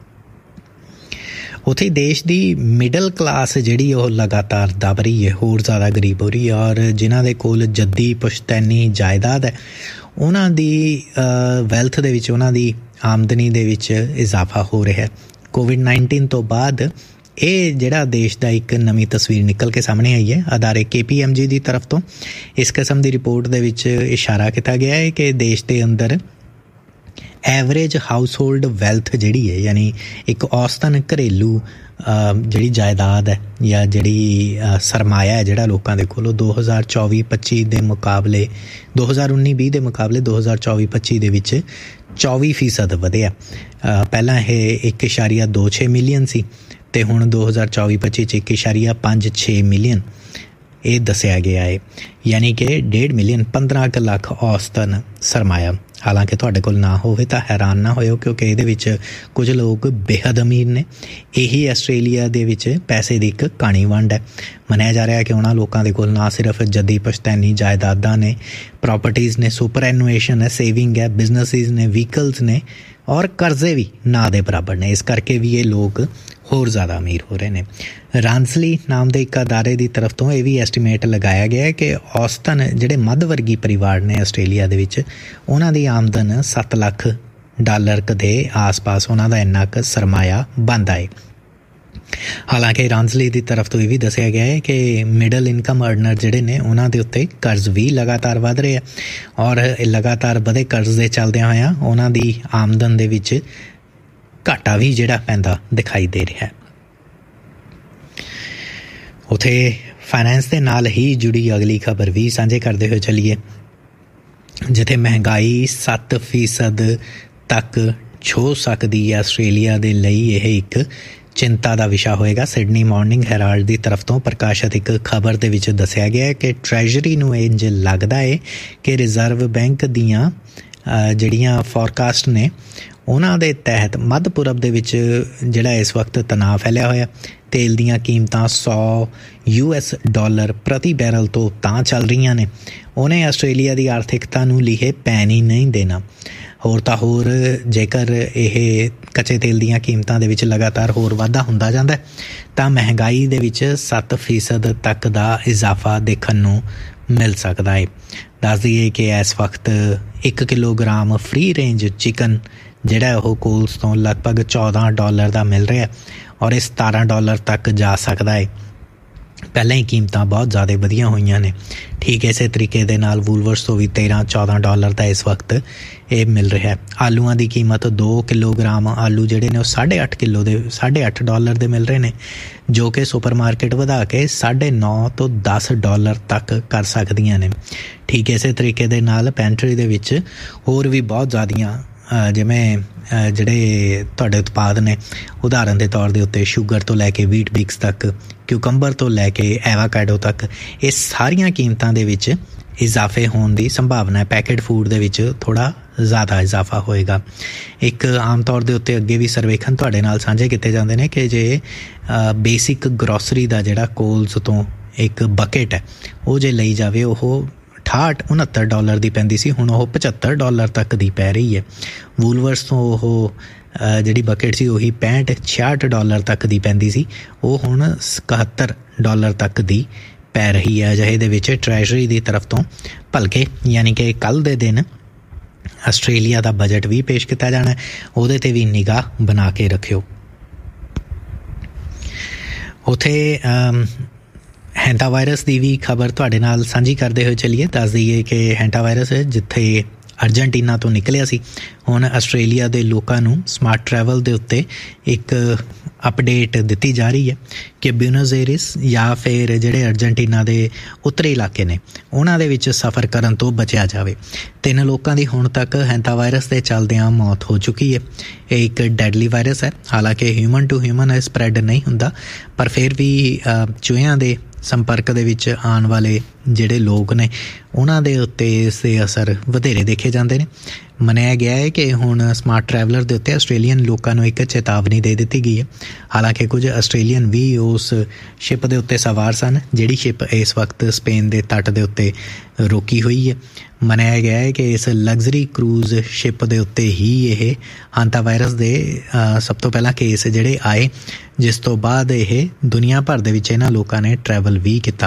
ਉੱਥੇ ਦੇਸ਼ ਦੀ ਮਿਡਲ ਕਲਾਸ ਜਿਹੜੀ ਉਹ ਲਗਾਤਾਰ ਦਬ ਰਹੀ ਹੈ, ਹੋਰ ਜ਼ਿਆਦਾ ਗਰੀਬ ਹੋ ਰਹੀ ਹੈ ਔਰ ਜਿਨ੍ਹਾਂ ਦੇ ਕੋਲ ਜੱਦੀ ਪੁਸ਼ਤੈਨੀ ਜਾਇਦਾਦ ਹੈ ਉਹਨਾਂ ਦੀ ਵੈਲਥ ਦੇ ਵਿੱਚ, ਉਹਨਾਂ ਦੀ ਆਮਦਨੀ ਦੇ ਵਿੱਚ ਇਜ਼ਾਫਾ ਹੋ ਰਿਹਾ। ਕੋਵਿਡ ਨਾਈਨਟੀਨ ਤੋਂ ਬਾਅਦ ਇਹ ਜਿਹੜਾ ਦੇਸ਼ ਦਾ ਇੱਕ ਨਵੀਂ ਤਸਵੀਰ ਨਿਕਲ ਕੇ ਸਾਹਮਣੇ ਆਈ ਹੈ। ਅਦਾਰੇ ਕੇ ਪੀ ਐਮ ਜੀ ਦੀ ਤਰਫ ਤੋਂ ਇਸ ਕਿਸਮ ਦੀ ਰਿਪੋਰਟ ਦੇ ਵਿੱਚ ਇਸ਼ਾਰਾ ਕੀਤਾ ਗਿਆ ਹੈ ਕਿ ਦੇਸ਼ ਦੇ ਅੰਦਰ ਐਵਰੇਜ ਹਾਊਸ ਹੋਲਡ ਵੈਲਥ ਜਿਹੜੀ ਹੈ ਯਾਨੀ ਇੱਕ ਔਸਤਨ ਘਰੇਲੂ ਜਿਹੜੀ ਜਾਇਦਾਦ ਹੈ ਜਾਂ ਜਿਹੜੀ ਸਰਮਾਇਆ ਹੈ ਜਿਹੜਾ ਲੋਕਾਂ ਦੇ ਕੋਲ ਉਹ ਦੋ ਹਜ਼ਾਰ ਚੌਵੀ ਪੱਚੀ ਦੇ ਮੁਕਾਬਲੇ ਦੋ ਹਜ਼ਾਰ ਉੱਨੀ ਵੀਹ ਦੇ ਮੁਕਾਬਲੇ ਦੋ ਹਜ਼ਾਰ ਚੌਵੀ ਪੱਚੀ ਦੇ ਵਿੱਚ ਚੌਵੀ ਫੀਸਦ ਵਧਿਆ। ਪਹਿਲਾਂ ਇਹ ਇੱਕ ਇਸ਼ਾਰੀਆ ਦੋ ਛੇ ਮਿਲੀਅਨ ਸੀ ਅਤੇ ਹੁਣ ਦੋ ਹਜ਼ਾਰ ਚੌਵੀ ਪੱਚੀ 'ਚ ਇੱਕ ਇਸ਼ਾਰੀਆ ਪੰਜ ਛੇ ਮਿਲੀਅਨ ਇਹ ਦੱਸਿਆ ਗਿਆ ਹੈ, ਯਾਨੀ ਕਿ ਡੇਢ ਮਿਲੀਅਨ ਪੰਦਰਾਂ ਕੁ ਲੱਖ ਔਸਤਨ ਸਰਮਾਇਆ। ਹਾਲਾਂਕਿ ਤੁਹਾਡੇ ਕੋਲ ਨਾ ਹੋਵੇ ਤਾਂ ਹੈਰਾਨ ਨਾ ਹੋਇਓ ਕਿਉਂਕਿ ਇਹਦੇ ਵਿੱਚ ਕੁਝ ਲੋਕ ਬੇਹੱਦ ਅਮੀਰ ਨੇ। ਇਹੀ ਆਸਟ੍ਰੇਲੀਆ ਦੇ ਵਿੱਚ ਪੈਸੇ ਦੀ ਇੱਕ ਕਾਣੀ ਵੰਡ ਹੈ। ਮੰਨਿਆ ਜਾ ਰਿਹਾ ਕਿ ਉਹਨਾਂ ਲੋਕਾਂ ਦੇ ਕੋਲ ਨਾ ਸਿਰਫ ਜੱਦੀ ਪੁਸ਼ਤੈਨੀ ਜਾਇਦਾਦਾਂ ਨੇ, ਪ੍ਰਾਪਰਟੀਜ਼ ਨੇ, ਸੁਪਰ ਐਨੂਏਸ਼ਨ ਹੈ, ਸੇਵਿੰਗ ਹੈ, ਬਿਜ਼ਨਸਿਸ ਨੇ, ਵਹੀਕਲਸ ਨੇ ਔਰ ਕਰਜ਼ੇ ਵੀ ਨਾ ਦੇ ਬਰਾਬਰ ਨੇ। ਇਸ ਕਰਕੇ ਵੀ ਇਹ ਲੋਕ ਹੋਰ ਜ਼ਿਆਦਾ ਅਮੀਰ ਹੋ ਰਹੇ ਨੇ। ਰਾਂਸਲੀ ਨਾਮ ਦੇ ਇੱਕ ਅਦਾਰੇ ਦੀ ਤਰਫ ਤੋਂ ਇਹ ਵੀ ਐਸਟੀਮੇਟ ਲਗਾਇਆ ਗਿਆ ਕਿ ਔਸਤਨ ਜਿਹੜੇ ਮੱਧ ਵਰਗੀ ਪਰਿਵਾਰ ਨੇ ਆਸਟ੍ਰੇਲੀਆ ਦੇ ਵਿੱਚ ਉਹਨਾਂ ਦੀ ਆਮਦਨ ਸੱਤ ਲੱਖ ਡਾਲਰ ਦੇ ਆਸ-ਪਾਸ ਉਹਨਾਂ ਦਾ ਇੰਨਾ ਕੁ ਸਰਮਾਇਆ ਬਣਦਾ ਹੈ। ਹਾਲਾਂਕਿ ਰਾਂਸਲੀ ਦੀ ਤਰਫ ਤੋਂ ਇਹ ਵੀ ਦੱਸਿਆ ਗਿਆ ਹੈ ਕਿ ਮਿਡਲ ਇਨਕਮ ਅਰਨਰ ਜਿਹੜੇ ਨੇ ਉਹਨਾਂ ਦੇ ਉੱਤੇ ਕਰਜ਼ ਵੀ ਲਗਾਤਾਰ ਵੱਧ ਰਹੇ ਆ ਔਰ ਲਗਾਤਾਰ ਵਧੇ ਕਰਜ਼ ਦੇ ਚੱਲਦਿਆਂ ਹੋਇਆਂ ਉਹਨਾਂ ਦੀ ਆਮਦਨ ਦੇ ਵਿੱਚ ਘਾਟਾ ਵੀ ਜਿਹੜਾ ਪੈਂਦਾ ਦਿਖਾਈ ਦੇ ਰਿਹਾ ਹੈ। ਉੱਥੇ ਫਾਈਨੈਂਸ ਦੇ ਨਾਲ ਹੀ ਜੁੜੀ ਅਗਲੀ ਖਬਰ ਵੀ ਸਾਂਝੇ ਕਰਦੇ ਹੋਏ ਚੱਲੀਏ, ਜਿੱਥੇ ਮਹਿੰਗਾਈ ਸੱਤ ਫੀਸਦ ਤੱਕ ਛੂਹ ਸਕਦੀ ਹੈ। ਆਸਟ੍ਰੇਲੀਆ ਦੇ ਲਈ ਇਹ ਇੱਕ ਚਿੰਤਾ ਦਾ ਵਿਸ਼ਾ ਹੋਏਗਾ। ਸਿਡਨੀ ਮਾਰਨਿੰਗ ਹੈਰਾਲਡ ਦੀ ਤਰਫ ਤੋਂ ਪ੍ਰਕਾਸ਼ਿਤ ਇੱਕ ਖਬਰ ਦੇ ਵਿੱਚ ਦੱਸਿਆ ਗਿਆ ਹੈ ਕਿ ਟਰੈਜਰੀ ਨੂੰ ਇੰਝ ਲੱਗਦਾ ਹੈ ਕਿ ਰਿਜ਼ਰਵ ਬੈਂਕ ਦੀਆਂ ਜਿਹੜੀਆਂ ਫੋਰਕਾਸਟ ਨੇ ਉਹਨਾਂ ਦੇ ਤਹਿਤ ਮੱਧ ਪੂਰਬ ਦੇ ਵਿੱਚ ਜਿਹੜਾ ਇਸ ਵਕਤ ਤਣਾਅ ਫੈਲਿਆ ਹੋਇਆ, ਤੇਲ ਦੀਆਂ ਕੀਮਤਾਂ ਸੌ ਯੂ ਐਸ ਡਾਲਰ ਪ੍ਰਤੀ ਬੈਰਲ ਤੋਂ ਤਾਂ ਚੱਲ ਰਹੀਆਂ ਨੇ, ਉਹਨੇ ਆਸਟ੍ਰੇਲੀਆ ਦੀ ਆਰਥਿਕਤਾ ਨੂੰ ਲੀਹੇ ਪੈਣ ਹੀ ਨਹੀਂ ਦੇਣਾ। ਹੋਰ ਤਾਂ ਹੋਰ ਜੇਕਰ ਇਹ ਕੱਚੇ ਤੇਲ ਦੀਆਂ ਕੀਮਤਾਂ ਦੇ ਵਿੱਚ ਲਗਾਤਾਰ ਹੋਰ ਵਾਧਾ ਹੁੰਦਾ ਜਾਂਦਾ ਤਾਂ ਮਹਿੰਗਾਈ ਦੇ ਵਿੱਚ ਸੱਤ ਫੀਸਦ ਤੱਕ ਦਾ ਇਜ਼ਾਫਾ ਦੇਖਣ ਨੂੰ ਮਿਲ ਸਕਦਾ ਹੈ। ਦੱਸ ਦਈਏ ਕਿ ਇਸ ਵਕਤ ਇੱਕ ਕਿਲੋਗ੍ਰਾਮ ਫ੍ਰੀ ਰੇਂਜ ਚਿਕਨ ਜਿਹੜਾ ਉਹ ਕੋਲਸ ਤੋਂ ਲਗਭਗ ਚੌਦਾਂ ਡਾਲਰ ਦਾ ਮਿਲ ਰਿਹਾ ਔਰ ਇਹ ਸਤਾਰਾਂ ਡਾਲਰ ਤੱਕ ਜਾ ਸਕਦਾ ਹੈ। ਪਹਿਲਾਂ ਹੀ ਕੀਮਤਾਂ ਬਹੁਤ ਜ਼ਿਆਦਾ ਵਧੀਆਂ ਹੋਈਆਂ ਨੇ। ਠੀਕ ਇਸੇ ਤਰੀਕੇ ਦੇ ਨਾਲ ਵੂਲਵਰਸ ਤੋਂ ਵੀ ਤੇਰ੍ਹਾਂ ਚੌਦਾਂ ਡਾਲਰ ਦਾ ਇਸ ਵਕਤ ਇਹ ਮਿਲ ਰਿਹਾ। ਆਲੂਆਂ ਦੀ ਕੀਮਤ ਦੋ ਕਿਲੋਗ੍ਰਾਮ ਆਲੂ ਜਿਹੜੇ ਨੇ ਉਹ ਸਾਢੇ ਅੱਠ ਕਿਲੋ ਦੇ ਸਾਢੇ ਅੱਠ ਡਾਲਰ ਦੇ ਮਿਲ ਰਹੇ ਨੇ, ਜੋ ਕਿ ਸੁਪਰ ਮਾਰਕੀਟ ਵਧਾ ਕੇ ਸਾਢੇ ਨੌ ਤੋਂ ਦਸ ਡਾਲਰ ਤੱਕ ਕਰ ਸਕਦੀਆਂ ਨੇ। ਠੀਕ ਇਸੇ ਤਰੀਕੇ ਦੇ ਨਾਲ ਪੈਂਟਰੀ ਦੇ ਵਿੱਚ ਹੋਰ ਵੀ ਬਹੁਤ ਜ਼ਿਆਦੀਆਂ ਜਿਵੇਂ ਜਿਹੜੇ ਤੁਹਾਡੇ ਉਤਪਾਦ ਨੇ, ਉਦਾਹਰਨ ਦੇ ਤੌਰ ਦੇ ਉੱਤੇ ਸ਼ੂਗਰ ਤੋਂ ਲੈ ਕੇ ਵੀਟ ਬਿਕਸ ਤੱਕ, ਕਿਊਕੰਬਰ ਤੋਂ ਲੈ ਕੇ ਐਵਾਕਾਡੋ ਤੱਕ, ਇਹ ਸਾਰੀਆਂ ਕੀਮਤਾਂ ਦੇ ਵਿੱਚ ਇਜ਼ਾਫੇ ਹੋਣ ਦੀ ਸੰਭਾਵਨਾ ਹੈ। ਪੈਕੇਟ ਫੂਡ ਦੇ ਵਿੱਚ ਥੋੜ੍ਹਾ ਜ਼ਿਆਦਾ ਇਜ਼ਾਫਾ ਹੋਏਗਾ। ਇੱਕ ਆਮ ਤੌਰ ਦੇ ਉੱਤੇ ਅੱਗੇ ਵੀ ਸਰਵੇਖਣ ਤੁਹਾਡੇ ਨਾਲ ਸਾਂਝੇ ਕੀਤੇ ਜਾਂਦੇ ਨੇ ਕਿ ਜੇ ਬੇਸਿਕ ਗਰੋਸਰੀ ਦਾ ਜਿਹੜਾ ਕੋਲਸ ਤੋਂ ਇੱਕ ਬਕਟ ਹੈ ਉਹ ਜੇ ਲਈ ਜਾਵੇ ਉਹ ਅਠਾਹਠ ਉਣਹੱਤਰ ਡਾਲਰ ਦੀ ਪੈਂਦੀ ਸੀ, ਹੁਣ ਉਹ ਪਝੱਤਰ ਡਾਲਰ ਤੱਕ ਦੀ ਪੈ ਰਹੀ ਹੈ। ਵੂਲਵਰਸ ਤੋਂ ਉਹ ਜਿਹੜੀ ਬਕਟ ਸੀ ਉਹੀ ਪੈਂਹਠ ਛਿਆਹਠ ਡਾਲਰ ਤੱਕ ਦੀ ਪੈਂਦੀ ਸੀ, ਉਹ ਹੁਣ ਇਕਹੱਤਰ ਡਾਲਰ ਤੱਕ ਦੀ ਪੈ ਰਹੀ ਹੈ। ਅਜਿਹੇ ਦੇ ਵਿੱਚ ਟਰੈਜਰੀ ਦੀ ਤਰਫ ਤੋਂ ਭਲਕੇ ਯਾਨੀ ਕਿ ਕੱਲ੍ਹ ਦੇ ਦਿਨ ਆਸਟ੍ਰੇਲੀਆ ਦਾ ਬਜਟ ਵੀ ਪੇਸ਼ ਕੀਤਾ ਜਾਣਾ, ਉਹਦੇ 'ਤੇ ਵੀ ਨਿਗਾਹ ਬਣਾ ਕੇ ਰੱਖਿਓ। ਉੱਥੇ ਹੈਂਟਾ ਵਾਇਰਸ ਦੀ ਵੀ ਖਬਰ ਤੁਹਾਡੇ ਨਾਲ ਸਾਂਝੀ ਕਰਦੇ ਹੋਏ ਚੱਲੀਏ। ਦੱਸ ਦਈਏ ਕਿ ਹੈਂਟਾ ਵਾਇਰਸ ਜਿੱਥੇ ਅਰਜਨਟੀਨਾ ਤੋਂ ਨਿਕਲਿਆ ਸੀ, ਹੁਣ ਆਸਟ੍ਰੇਲੀਆ ਦੇ ਲੋਕਾਂ ਨੂੰ ਸਮਾਰਟ ਟਰੈਵਲ ਦੇ ਉੱਤੇ ਇੱਕ ਅਪਡੇਟ ਦਿੱਤੀ ਜਾ ਰਹੀ ਹੈ ਕਿ ਬਿਊਨਸ ਏਰੀਸ ਜਾਂ ਫਿਰ ਜਿਹੜੇ ਅਰਜਨਟੀਨਾ ਦੇ ਉੱਤਰੀ ਇਲਾਕੇ ਨੇ ਉਹਨਾਂ ਦੇ ਵਿੱਚ ਸਫ਼ਰ ਕਰਨ ਤੋਂ ਬਚਿਆ ਜਾਵੇ। ਤਿੰਨ ਲੋਕਾਂ ਦੀ ਹੁਣ ਤੱਕ ਹੈਂਟਾ ਵਾਇਰਸ ਦੇ ਚੱਲਦਿਆਂ ਮੌਤ ਹੋ ਚੁੱਕੀ ਹੈ। ਇਹ ਇੱਕ ਡੈਡਲੀ ਵਾਇਰਸ ਹੈ, ਹਾਲਾਂਕਿ ਹਿਊਮਨ ਟੂ ਹਿਊਮਨ ਸਪਰੈਡ ਨਹੀਂ ਹੁੰਦਾ, ਪਰ ਫਿਰ ਵੀ ਚੂਹਿਆਂ ਦੇ ਸੰਪਰਕ ਦੇ ਵਿੱਚ ਆਉਣ ਵਾਲੇ ਜਿਹੜੇ ਲੋਕ ਨੇ ਉਹਨਾਂ ਦੇ ਉੱਤੇ ਇਸ ਦੇ ਅਸਰ ਵਧੇਰੇ ਦੇਖੇ ਜਾਂਦੇ ਨੇ। ਮੰਨਿਆ ਗਿਆ ਹੈ ਕਿ ਹੁਣ ਸਮਾਰਟ ਟਰੈਵਲਰ ਦੇ ਉੱਤੇ ਆਸਟ੍ਰੇਲੀਅਨ ਲੋਕਾਂ ਨੂੰ ਇੱਕ ਚੇਤਾਵਨੀ ਦੇ ਦਿੱਤੀ ਗਈ ਹੈ। ਹਾਲਾਂਕਿ ਕੁਝ ਆਸਟ੍ਰੇਲੀਅਨ ਵੀ ਉਸ ਸ਼ਿਪ ਦੇ ਉੱਤੇ ਸਵਾਰ ਸਨ ਜਿਹੜੀ ਸ਼ਿਪ ਇਸ ਵਕਤ ਸਪੇਨ ਦੇ ਤੱਟ ਦੇ ਉੱਤੇ ਰੋਕੀ ਹੋਈ ਹੈ। ਮੰਨਿਆ ਗਿਆ ਹੈ ਕਿ ਇਸ ਲਗਜ਼ਰੀ ਕਰੂਜ਼ ਸ਼ਿਪ ਦੇ ਉੱਤੇ ਹੀ ਇਹ ਹੈਂਟਾ ਵਾਇਰਸ ਦੇ ਸਭ ਤੋਂ ਪਹਿਲਾਂ ਕੇਸ ਜਿਹੜੇ ਆਏ, ਜਿਸ ਤੋਂ ਬਾਅਦ ਇਹ ਦੁਨੀਆ ਭਰ ਦੇ ਵਿੱਚ ਇਹਨਾਂ ਲੋਕਾਂ ਨੇ ਟਰੈਵਲ ਵੀ ਕੀਤਾ।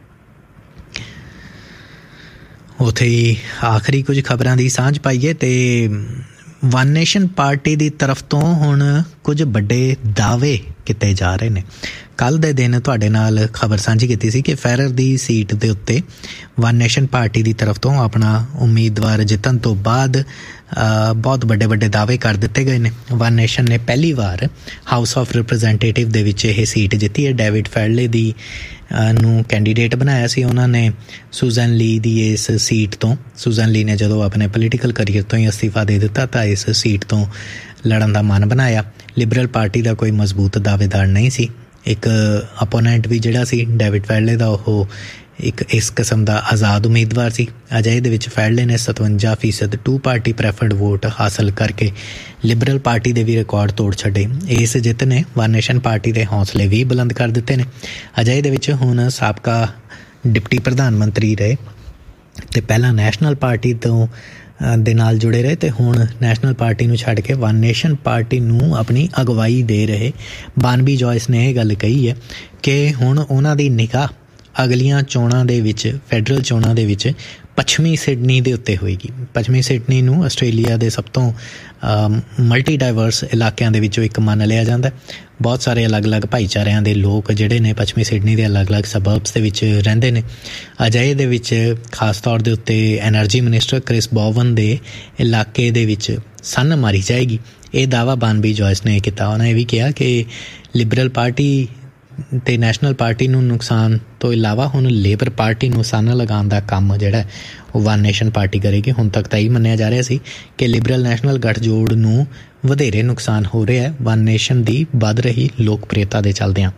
ਉੱਥੇ ਹੀ ਆਖਰੀ ਕੁਝ ਖਬਰਾਂ ਦੀ ਸਾਂਝ ਪਾਈਏ ਤੇ ਵਨ ਨੇਸ਼ਨ ਪਾਰਟੀ ਦੀ ਤਰਫ ਤੋਂ ਹੁਣ ਕੁਝ ਵੱਡੇ ਦਾਅਵੇ ਕੀਤੇ ਜਾ ਰਹੇ ਨੇ। ਕੱਲ੍ਹ ਦੇ ਦਿਨ ਤੁਹਾਡੇ ਨਾਲ ਖਬਰ ਸਾਂਝੀ ਕੀਤੀ ਸੀ ਕਿ ਫੈਰਰ ਦੀ ਸੀਟ ਦੇ ਉੱਤੇ ਵਨ ਨੇਸ਼ਨ ਪਾਰਟੀ ਦੀ ਤਰਫ ਤੋਂ ਆਪਣਾ ਉਮੀਦਵਾਰ ਜਿੱਤਣ ਤੋਂ ਬਾਅਦ ਬਹੁਤ ਵੱਡੇ ਵੱਡੇ ਦਾਅਵੇ ਕਰ ਦਿੱਤੇ ਗਏ ਨੇ। ਵਨ ਨੇਸ਼ਨ ਨੇ ਪਹਿਲੀ ਵਾਰ ਹਾਊਸ ਆਫ ਰਿਪਰੈਜ਼ੈਂਟੇਟਿਵ ਦੇ ਵਿੱਚ ਇਹ ਸੀਟ ਜਿੱਤੀ ਹੈ। ਡੇਵਿਡ ਫੈਡਲੇ ਦੀ ਨੂੰ ਕੈਂਡੀਡੇਟ ਬਣਾਇਆ ਸੀ ਉਹਨਾਂ ਨੇ ਸੂਜ਼ਨ ਲੀ ਦੀ ਇਸ ਸੀਟ ਤੋਂ। ਸੂਜ਼ਨ ਲੀ ਨੇ ਜਦੋਂ ਆਪਣੇ ਪੋਲੀਟੀਕਲ ਕਰੀਅਰ ਤੋਂ ਹੀ ਅਸਤੀਫਾ ਦੇ ਦਿੱਤਾ ਤਾਂ ਇਸ ਸੀਟ ਤੋਂ ਲੜਨ ਦਾ ਮਨ ਬਣਾਇਆ। ਲਿਬਰਲ ਪਾਰਟੀ ਦਾ ਕੋਈ ਮਜ਼ਬੂਤ ਦਾਅਵੇਦਾਰ ਨਹੀਂ ਸੀ। ਇੱਕ ਅਪੋਨੈਂਟ ਵੀ ਜਿਹੜਾ ਸੀ ਡੇਵਿਡ ਫੈਡਲੇ ਦਾ, ਉਹ ਇੱਕ ਇਸ ਕਿਸਮ ਦਾ ਆਜ਼ਾਦ ਉਮੀਦਵਾਰ ਸੀ। ਅਜਿਹੇ ਦੇ ਵਿੱਚ ਫੈਡਲੇ ਨੇ ਸਤਵੰਜਾ ਫੀਸਦ ਟੂ ਪਾਰਟੀ ਪ੍ਰੈਫਰਡ ਵੋਟ ਹਾਸਲ ਕਰਕੇ ਲਿਬਰਲ ਪਾਰਟੀ ਦੇ ਵੀ ਰਿਕਾਰਡ ਤੋੜ ਛੱਡੇ। ਇਸ ਜਿੱਤ ਨੇ ਵਨ ਨੇਸ਼ਨ ਪਾਰਟੀ ਦੇ ਹੌਸਲੇ ਵੀ ਬੁਲੰਦ ਕਰ ਦਿੱਤੇ ਨੇ। ਅਜਿਹੇ ਦੇ ਵਿੱਚ ਹੁਣ ਸਾਬਕਾ ਡਿਪਟੀ ਪ੍ਰਧਾਨ ਮੰਤਰੀ ਰਹੇ ਅਤੇ ਪਹਿਲਾਂ ਨੈਸ਼ਨਲ ਪਾਰਟੀ ਤੋਂ ਦੇ ਨਾਲ ਜੁੜੇ ਰਹੇ ਅਤੇ ਹੁਣ ਨੈਸ਼ਨਲ ਪਾਰਟੀ ਨੂੰ ਛੱਡ ਕੇ ਵਨ ਨੇਸ਼ਨ ਪਾਰਟੀ ਨੂੰ ਆਪਣੀ ਅਗਵਾਈ ਦੇ ਰਹੇ ਬਾਨਬੀ ਜੋਇਸ ਨੇ ਇਹ ਗੱਲ ਕਹੀ ਹੈ ਕਿ ਹੁਣ ਉਹਨਾਂ ਦੀ ਨਿਗਾਹ ਅਗਲੀਆਂ ਚੋਣਾਂ ਦੇ ਵਿੱਚ, ਫੈਡਰਲ ਚੋਣਾਂ ਦੇ ਵਿੱਚ ਪੱਛਮੀ ਸਿਡਨੀ ਦੇ ਉੱਤੇ ਹੋਏਗੀ। ਪੱਛਮੀ ਸਿਡਨੀ ਨੂੰ ਆਸਟ੍ਰੇਲੀਆ ਦੇ ਸਭ ਤੋਂ ਮਲਟੀ ਡਾਈਵਰਸ ਇਲਾਕਿਆਂ ਦੇ ਵਿੱਚੋਂ ਇੱਕ ਮੰਨ ਲਿਆ ਜਾਂਦਾ। ਬਹੁਤ ਸਾਰੇ ਅਲੱਗ-ਅਲੱਗ ਭਾਈਚਾਰਿਆਂ ਦੇ ਲੋਕ ਜਿਹੜੇ ਨੇ ਪੱਛਮੀ ਸਿਡਨੀ ਦੇ ਅਲੱਗ-ਅਲੱਗ ਸਬਰਬਸ ਦੇ ਵਿੱਚ ਰਹਿੰਦੇ ਨੇ। ਅਜਿਹੇ ਦੇ ਵਿੱਚ ਖਾਸ ਤੌਰ ਦੇ ਉੱਤੇ ਐਨਰਜੀ ਮਿਨਿਸਟਰ ਕ੍ਰਿਸ ਬੋਵਨ ਦੇ ਇਲਾਕੇ ਦੇ ਵਿੱਚ ਸੰਨ ਮਾਰੀ ਜਾਏਗੀ। ਇਹ ਦਾਅਵਾ ਬਾਨਬੀ ਜੋਇਸ ਨੇ ਕੀਤਾ। ਉਹਨਾਂ ਇਹ ਵੀ ਕਿਹਾ ਕਿ ਲਿਬਰਲ ਪਾਰਟੀ ਅਤੇ ਨੈਸ਼ਨਲ ਪਾਰਟੀ ਨੂੰ ਨੁਕਸਾਨ ਤੋਂ ਇਲਾਵਾ ਹੁਣ ਲੇਬਰ ਪਾਰਟੀ ਨੂੰ ਸੰਨ ਲਗਾਉਣ ਦਾ ਕੰਮ ਜਿਹੜਾ ਉਹ ਵਨ ਨੇਸ਼ਨ ਪਾਰਟੀ ਕਰੇਗੀ। ਹੁਣ ਤੱਕ ਤਾਂ ਇਹ ਮੰਨਿਆ ਜਾ ਰਿਹਾ ਸੀ ਕਿ ਲਿਬਰਲ ਨੈਸ਼ਨਲ ਗੱਠਜੋੜ ਨੂੰ ਵਧੇਰੇ ਨੁਕਸਾਨ ਹੋ ਰਿਹਾ ਵਨ ਨੇਸ਼ਨ ਦੀ ਵੱਧ ਰਹੀ ਲੋਕਪ੍ਰਿਅਤਾ ਦੇ ਚੱਲਦਿਆਂ।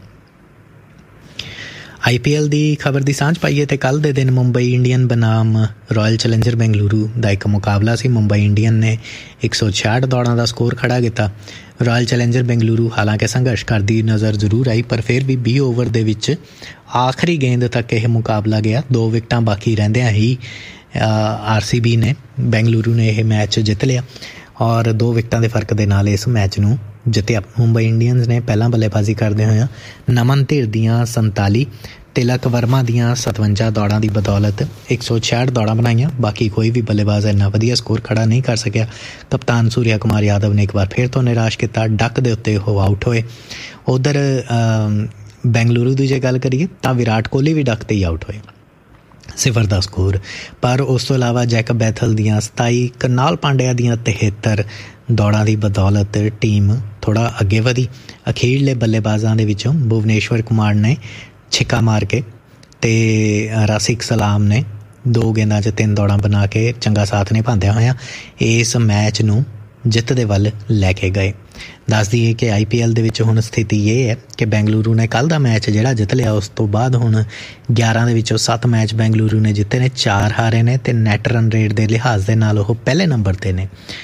ਆਈ ਪੀ ਐਲ ਦੀ ਖਬਰ ਦੀ ਸਾਂਝ ਪਾਈਏ ਤੇ ਕੱਲ੍ਹ ਦੇ ਦਿਨ Mumbai Indian ਬਨਾਮ royal challenger Bengaluru ਦਾ ਇੱਕ ਮੁਕਾਬਲਾ ਸੀ। ਮੁੰਬਈ ਇੰਡੀਅਨ ਨੇ ਇੱਕ ਸੌ ਛਿਆਹਠ ਦੌੜਾਂ ਦਾ ਸਕੋਰ ਖੜ੍ਹਾ ਕੀਤਾ। ਰਾਇਲ ਚੈਲੰਜਰ ਬੈਂਗਲੁਰੂ ਹਾਲਾਂਕਿ ਸੰਘਰਸ਼ ਕਰਦੀ ਨਜ਼ਰ ਜ਼ਰੂਰ ਆਈ, ਪਰ ਫਿਰ ਵੀ ਵੀਹ ਓਵਰ ਦੇ ਵਿੱਚ ਆਖਰੀ ਗੇਂਦ ਤੱਕ ਇਹ ਮੁਕਾਬਲਾ ਗਿਆ। ਦੋ ਵਿਕਟਾਂ ਬਾਕੀ ਰਹਿੰਦਿਆਂ ਹੀ ਆਰ ਸੀ ਬੀ ਨੇ ਬੈਂਗਲੁਰੂ ਨੇ ਇਹ ਮੈਚ ਜਿੱਤ ਲਿਆ ਔਰ ਦੋ ਵਿਕਟਾਂ ਦੇ ਫਰਕ ਦੇ ਨਾਲ ਇਸ ਮੈਚ ਨੂੰ ਜਿੱਤਿਆ। ਮੁੰਬਈ ਇੰਡੀਅਨਸ ਨੇ ਪਹਿਲਾਂ ਬੱਲੇਬਾਜ਼ੀ ਕਰਦੇ ਹੋਇਆ ਨਮਨ ਧੀਰ ਦੀਆਂ ਸੰਤਾਲੀ, ਤਿਲਕ ਵਰਮਾ ਦੀਆਂ ਸਤਵੰਜਾ ਦੌੜਾਂ ਦੀ ਬਦੌਲਤ ਇੱਕ ਸੌ ਛਿਆਹਠ ਦੌੜਾਂ ਬਣਾਈਆਂ। ਬਾਕੀ ਕੋਈ ਵੀ ਬੱਲੇਬਾਜ਼ ਇੰਨਾ ਵਧੀਆ ਸਕੋਰ ਖੜਾ ਨਹੀਂ ਕਰ ਸਕਿਆ। ਕਪਤਾਨ ਸੂਰਿਆ ਕੁਮਾਰ ਯਾਦਵ ਨੇ ਇੱਕ ਵਾਰ ਫਿਰ ਤੋਂ ਨਿਰਾਸ਼ ਕੀਤਾ। ਡੱਕ ਦੇ ਉੱਤੇ ਉਹ ਆਊਟ ਹੋਏ। ਉੱਧਰ ਬੈਂਗਲੁਰੂ ਦੀ ਜੇ ਗੱਲ ਕਰੀਏ ਤਾਂ ਵਿਰਾਟ ਕੋਹਲੀ ਵੀ ਡੱਕ 'ਤੇ ਹੀ ਆਊਟ ਹੋਏ, ਸਿਫਰ ਦਾ ਸਕੋਰ। ਪਰ ਉਸ ਤੋਂ ਇਲਾਵਾ ਜੈਕਬ ਬੈਥਲ ਦੀਆਂ ਸਤਾਈ, ਕਰਨਾਲ ਪਾਂਡਿਆ ਦੀਆਂ ਤਿਹੱਤਰ ਦੌੜਾਂ ਦੀ ਬਦੌਲਤ ਟੀਮ ਥੋੜ੍ਹਾ ਅੱਗੇ ਵਧੀ। ਅਖੀਰਲੇ ਬੱਲੇਬਾਜ਼ਾਂ ਦੇ ਵਿੱਚੋਂ ਭੁਵਨੇਸ਼ਵਰ ਕੁਮਾਰ ਨੇ ਛਿੱਕਾ ਮਾਰ ਕੇ ਅਤੇ ਰਾਸਿਕ ਸਲਾਮ ਨੇ ਦੋ ਗੇਂਦਾਂ 'ਚ ਤਿੰਨ ਦੌੜਾਂ ਬਣਾ ਕੇ ਚੰਗਾ ਸਾਥ ਨਿਭਾਉਂਦਿਆਂ ਹੋਇਆਂ ਇਸ ਮੈਚ ਨੂੰ ਜਿੱਤ ਦੇ ਵੱਲ ਲੈ ਕੇ ਗਏ। ਦੱਸ ਦਈਏ ਕਿ ਆਈ ਪੀ ਐਲ ਦੇ ਵਿੱਚ ਹੁਣ ਸਥਿਤੀ ਇਹ ਹੈ ਕਿ ਬੈਂਗਲੁਰੂ ਨੇ ਕੱਲ੍ਹ ਦਾ ਮੈਚ ਜਿਹੜਾ ਜਿੱਤ ਲਿਆ, ਉਸ ਤੋਂ ਬਾਅਦ ਹੁਣ ਗਿਆਰਾਂ ਦੇ ਵਿੱਚੋਂ ਸੱਤ ਮੈਚ ਬੈਂਗਲੁਰੂ ਨੇ ਜਿੱਤੇ ਨੇ, ਚਾਰ ਹਾਰੇ ਨੇ ਅਤੇ ਨੈੱਟ ਰਨ ਰੇਟ ਦੇ ਲਿਹਾਜ਼ ਦੇ ਨਾਲ ਉਹ ਪਹਿਲੇ ਨੰਬਰ 'ਤੇ ਨੇ।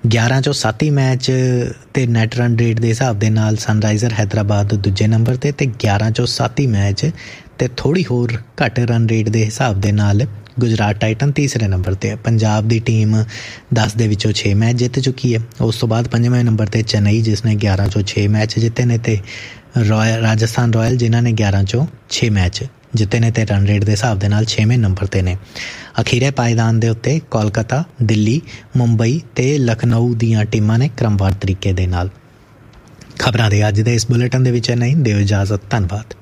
ਗਿਆਰਾਂ ਚੋਂ ਸੱਤ ਹੀ ਮੈਚ ਤੇ ਨੈਟ ਰਨ ਰੇਟ ਦੇ ਹਿਸਾਬ ਦੇ ਨਾਲ ਸਨਰਾਈਜ਼ਰ ਹੈਦਰਾਬਾਦ ਦੂਜੇ ਨੰਬਰ 'ਤੇ ਅਤੇ ਗਿਆਰਾਂ ਚੋਂ ਸੱਤ ਹੀ ਮੈਚ ਅਤੇ ਥੋੜ੍ਹੀ ਹੋਰ ਘੱਟ ਰਨ ਰੇਟ ਦੇ ਹਿਸਾਬ ਦੇ ਨਾਲ ਗੁਜਰਾਤ ਟਾਈਟਨ ਤੀਸਰੇ ਨੰਬਰ 'ਤੇ ਹੈ। ਪੰਜਾਬ ਦੀ ਟੀਮ ਦਸ ਦੇ ਵਿੱਚੋਂ ਛੇ ਮੈਚ ਜਿੱਤ ਚੁੱਕੀ ਹੈ। ਉਸ ਤੋਂ ਬਾਅਦ ਪੰਜਵੇਂ ਨੰਬਰ 'ਤੇ ਚੇਨਈ ਜਿਸ ਨੇ ਗਿਆਰਾਂ ਚੋਂ ਛੇ ਮੈਚ ਜਿੱਤੇ ਨੇ, ਅਤੇ ਰੋਇਲ ਰਾਜਸਥਾਨ ਰਾਇਲ ਜਿਨ੍ਹਾਂ ਨੇ ਗਿਆਰਾਂ ਚੋਂ ਛੇ ਮੈਚ ਜਿੱਤੇ ਨੇ ਅਤੇ ਰਨ ਰੇਟ ਦੇ ਹਿਸਾਬ ਦੇ ਨਾਲ ਛੇਵੇਂ ਨੰਬਰ 'ਤੇ ਨੇ। ਅਖੀਰੇ ਪਾਏਦਾਨ ਦੇ ਉੱਤੇ ਕੋਲਕਾਤਾ, ਦਿੱਲੀ, ਮੁੰਬਈ ਅਤੇ ਲਖਨਊ ਦੀਆਂ ਟੀਮਾਂ ਨੇ ਕ੍ਰਮਵਾਰ ਤਰੀਕੇ ਦੇ ਨਾਲ। ਖਬਰਾਂ ਦੇ ਅੱਜ ਦੇ ਇਸ ਬੁਲੇਟਿਨ ਦੇ ਵਿੱਚ ਨਹੀਂ ਦਿਓ ਇਜਾਜ਼ਤ। ਧੰਨਵਾਦ।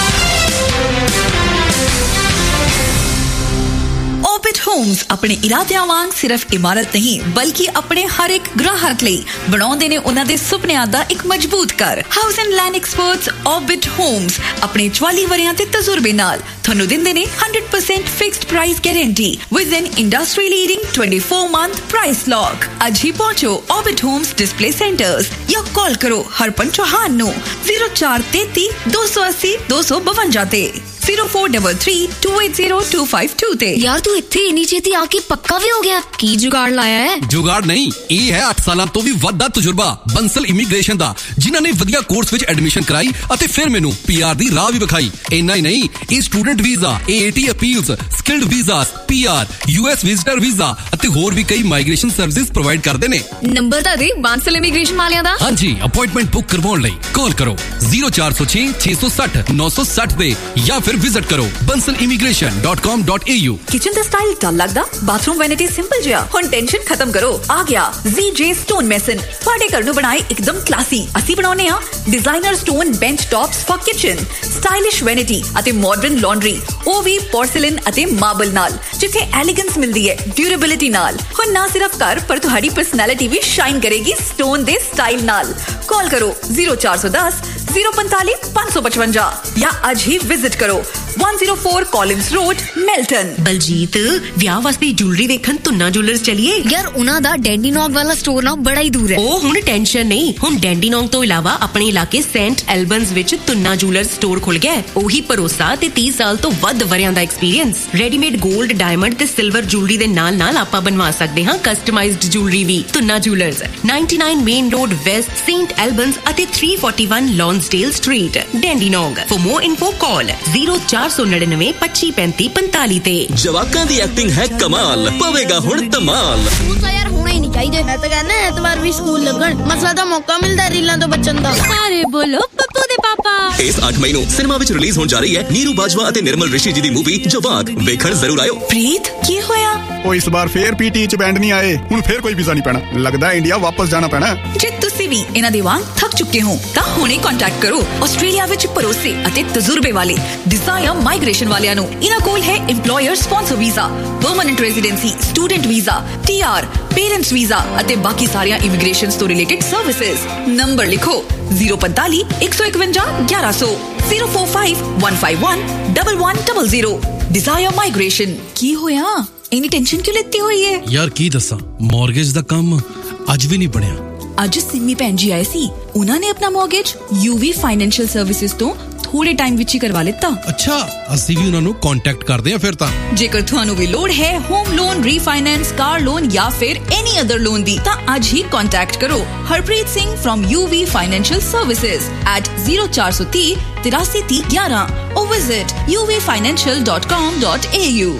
Orbit Homes ਆਪਣੇ ਇਰਾਦਿਆਂ ਵਾਂਗ ਸਿਰਫ ਇਮਾਰਤ ਨਹੀਂ ਬਲਕਿ ਆਪਣੇ ਹਰ ਇੱਕ ਗ੍ਰਾਹਕ ਲਈ ਬਣਾਉਂਦੇ ਨੇ ਉਹਨਾਂ ਦੇ ਸੁਪਨਿਆਂ ਦਾ ਇੱਕ ਮਜ਼ਬੂਤ ਘਰ। House and land experts Orbit Homes ਆਪਣੇ ਚੁਆਲੀ ਵਰਿਆਂ ਦੇ ਤਜਰਬੇ ਨਾਲ ਤੁਹਾਨੂੰ ਦਿੰਦੇ ਨੇ one hundred percent fixed price guarantee with N industry leading twenty-four month price lock. ਅੱਜ ਹੀ ਪਹੁੰਚੋ Orbit Homes ਡਿਸਪਲੇ ਸੈਂਟਰਸ ਜਾਂ ਕਾਲ ਕਰੋ ਹਰਪਨ ਚੌਹਾਨ ਨੂੰ zero four three three two eight zero two two two five ਤੇ zero four three three two eight zero two five two ਤੇ। ਯਾਰ ਤੂੰ ਇੱਥੇ ਇੰਨੀ ਛੇਤੀ ਆ ਕੇ ਪੱਕਾ ਵੀ ਹੋ ਗਿਆ, ਕੀ ਜੁਗਾੜ ਲਾਇਆ ਹੈ? ਜੁਗਾੜ ਨਹੀਂ, ਇਹ ਹੈ ਅੱਠ ਸਾਲਾਂ ਤੋਂ ਵੀ ਵੱਧ ਦਾ ਤਜਰਬਾ ਬੰਸਲ ਇਮੀਗ੍ਰੇਸ਼ਨ ਦਾ, ਜਿਨ੍ਹਾਂ ਨੇ ਵਧੀਆ ਕੋਰਸ ਵਿੱਚ ਐਡਮਿਸ਼ਨ ਕਰਾਈ ਅਤੇ ਫਿਰ ਮੈਨੂੰ ਪੀਆਰ ਦੀ ਰਾਹ ਵੀ ਵਿਖਾਈ। ਇੰਨਾ ਹੀ ਨਹੀਂ, ਇਹ student visa, ਏਏਟੀ appeals, skilled visas, PR, US visitor visa ਅਤੇ ਹੋਰ ਵੀ ਕਈ ਮਾਈਗ੍ਰੇਸ਼ਨ ਸਰਵਿਸਿਜ਼ ਪ੍ਰੋਵਾਈਡ ਕਰਦੇ ਨੇ। ਨੰਬਰ ਤਾਂ ਦੇ ਬੰਸਲ ਇਮੀਗ੍ਰੇਸ਼ਨ ਵਾਲਿਆਂ ਦਾ। ਹਾਂਜੀ, ਅਪਾਇੰਟਮੈਂਟ ਬੁੱਕ ਕਰਵਾਉਣ ਲਈ ਕਾਲ ਕਰੋ zero four zero six six six zero nine six zero ਤੇ ਜਾਂ ਫਿਰ ਵਿਜ਼ਿਟ ਕਰੋ bansal immigration dot com dot a u। Kitchen the style ਡਲ ਲੱਗਦਾ, ਬਾਥਰੂਮ ਵੈਨਿਟੀ ਸਿੰਪਲ ਜਿਹਾ, ਹੁਣ ਟੈਨਸ਼ਨ ਖਤਮ ਕਰੋ। ਆ ਗਿਆ ਜ਼ੀ-ਜੇ ਸਟੋਨ ਮੈਸਨ, ਤੁਹਾਡੇ ਘਰ ਨੂੰ ਬਣਾਏ ਇੱਕਦਮ ਕਲਾਸੀ। ਅਸੀਂ ਬਣਾਉਨੇ ਆ designer stone bench tops for kitchen, stylish vanity ਅਤੇ ਮਾਡਰਨ ਲਾਂਡਰੀ, ਉਹ ਵੀ ਪੋਰਸਲਿਨ ਅਤੇ ਮਾਰਬਲ ਨਾਲ, ਜਿੱਥੇ ਐਲੀਗੈਂਸ ਮਿਲਦੀ ਹੈ ਡਿਊਰੇਬਿਲਿਟੀ ਨਾਲ। ਹੁਣ ਨਾ ਸਿਰਫ ਘਰ ਪਰ ਤੁਹਾਡੀ ਪਰਸਨੈਲਿਟੀ ਵੀ ਸ਼ਾਈਨ ਕਰੇਗੀ ਸਟੋਨ ਦੇ ਸਟਾਈਲ ਨਾਲ। ਕਾਲ ਕਰੋ zero four one zero zero four five five five five ਜਾਂ ਅੱਜ ਹੀ ਵਿਜ਼ਿਟ ਕਰੋ one oh four Collins Road, Milton। Baljit, ਵਿਆਹ ਵਾਸਤੇ ਜੁਐਲਰੀ ਵੇਖਣ ਤੁੰਨਾ ਜੁਐਲਰਸ ਚਲੀਏ। ਯਾਰ ਉਹਨਾਂ ਦਾ ਡੈਂਡੀਨੌਗ ਵਾਲਾ ਸਟੋਰ ਨਾ ਬੜਾ ਹੀ ਦੂਰ ਹੈ। ਉਹ ਹੁਣ ਟੈਨਸ਼ਨ ਨਹੀਂ, ਹੁਣ ਡੈਂਡੀਨੌਗ ਤੋਂ ਇਲਾਵਾ ਆਪਣੇ ਇਲਾਕੇ ਸੈਂਟ ਐਲਬਨਸ ਵਿੱਚ ਤੁੰਨਾ ਜੁਐਲਰਸ ਸਟੋਰ ਖੁੱਲ ਗਿਆ। ਉਹੀ ਭਰੋਸਾ ਤੇ ਤੀਹ ਸਾਲ ਤੋਂ ਵੱਧ ਵਰਿਆਂ ਦਾ ਐਕਸਪੀਰੀਅੰਸ। ਰੈਡੀਮੇਡ 골ਡ, ਡਾਇਮੰਡ ਤੇ ਸਿਲਵਰ ਜੁਐਲਰੀ ਦੇ ਨਾਲ ਨਾਲ ਆਪਾਂ ਬਣਵਾ ਸਕਦੇ ਹਾਂ ਕਸਟਮਾਈਜ਼ਡ ਜੁਐਲਰੀ ਵੀ। Tuna jewellers ninety-nine main road West, Saint ਐਲਬਨਸ ਅਤੇ three forty-one ਲੌਂਸਡੇਲ street, ਡੈਂਡੀਨੌਗ। For more info call zero four nine nine twenty twenty-five forty-five ਤੇ। ਜਵਾਕਾਂ ਦੀ ਐਕਟਿੰਗ ਹੈ ਕਮਾਲ, ਪਵੇਗਾ ਹੁਣ ਧਮਾਲ। ਸਕੂਲ ਤਾਂ ਯਾਰ ਹੋਣਾ ਹੀ ਨਹੀਂ ਚਾਹੀਦੇ। ਮੈਂ ਤਾਂ ਕਹਿੰਦਾ ਐਤਵਾਰ ਵੀ ਸਕੂਲ ਲੱਗਣ, ਮਸਲਾ ਤਾਂ ਮੌਕਾ ਮਿਲਦਾ ਰੀਲਾਂ ਤੋਂ ਬਚਣ ਦਾ। ਅਰੇ ਬੋਲੋ ਪੱਪੂ ਦੇ ਪਾਪਾ। ਇਸ ਅੱਠ ਮਈ ਨੂੰ ਸਿਨੇਮਾ ਵਿੱਚ ਰਿਲੀਜ਼ ਹੋਣ ਜਾ ਰਹੀ ਹੈ ਨੀਰੂ ਬਾਜਵਾ ਅਤੇ ਨਿਰਮਲ ਰਿਸ਼ੀ ਜੀ ਦੀ ਮੂਵੀ ਜਵਾਕ। ਵੇਖਣ ਜ਼ਰੂਰ ਆਇਓ। ਪ੍ਰੀਤ, ਕੀ ਹੋਇਆ? ਉਹ ਇਸ ਵਾਰ ਫੇਰ ਪੀਟੀ ਚ ਬੈਂਡ ਨਹੀਂ ਆਏ, ਹੁਣ ਫੇਰ ਕੋਈ ਵੀਜ਼ਾ ਨਹੀਂ ਪੈਣਾ। ਲੱਗਦਾ ਇੰਡੀਆ ਵਾਪਸ ਜਾਣਾ ਪੈਣਾ। ਜੇ ਤੁਸੀਂ ਵੀ ਇਹਨਾਂ ਦੇ ਵਾਂਗ ਥੱਕ ਚੁੱਕੇ ਹੋ ਤਾਂ ਹੁਣੇ ਕੰਟੈਕਟ ਕਰੋ ਆਸਟ੍ਰੇਲੀਆ ਵਿੱਚ ਭਰੋਸੇ ਅਤੇ ਤਜਰਬੇ ਵਾਲੇ ਡਿਜ਼ਾਇਰ ਮਾਈਗ੍ਰੇਸ਼ਨ ਵਾਲਿਆਂ ਨੂੰ। ਇਹਨਾਂ ਕੋਲ ਹੈ employer sponsor visa, permanent residency, student visa, TR, parents visa ਅਤੇ ਬਾਕੀ ਸਾਰੀਆਂ ਇਮੀਗ੍ਰੇਸ਼ਨ ਤੋਂ ਰਿਲੇਟਡ ਸਰਵਿਸਿਜ਼। ਨੰਬਰ ਲਿਖੋ zero four five one one one one one one zero zero four five one five one one one zero zero। Desire migration. ਕੀ ਹੋਇਆ? ਇੰਨੀ tension ਕਿਉਂ ਲੈਤੀ ਹੋਈ ਹੈ? ਯਾਰ ਕੀ ਦੱਸਾਂ, ਮਾਰਗੇਜ ਦਾ ਕੰਮ ਅੱਜ ਵੀ ਨਹੀਂ ਬਣਿਆ। ਅੱਜ ਸਿੰਮੀ ਭੈਣ ਜੀ ਆਏ ਸੀ, ਉਹਨਾਂ ਨੇ ਆਪਣਾ ਮਾਰਗੇਜ ਯੂਵੀ ਫਾਈਨੈਂਸ਼ੀਅਲ ਸਰਵਿਸਿਜ਼ ਤੋਂ ਥੋੜੇ ਟਾਈਮ ਵਿੱਚ ਹੀ ਕਰਵਾ ਲਿੱਤਾ। ਅੱਛਾ, ਅਸੀਂ ਵੀ ਉਹਨਾਂ ਨੂੰ ਕੰਟੈਕਟ ਕਰਦੇ ਹਾਂ ਫਿਰ ਤਾਂ। ਜੇਕਰ ਤੁਹਾਨੂੰ ਵੀ ਲੋੜ ਹੈ home loan, refinance, car loan ਜਾਂ ਫਿਰ ਐਨੀ ਅਦਰ ਲੋਨ ਦੀ, ਤਾਂ ਅੱਜ ਹੀ ਕੰਟੈਕਟ ਕਰੋ Harpreet Singh firm UV financial services at zero four three three three three one one or visit u v financial dot com dot a u।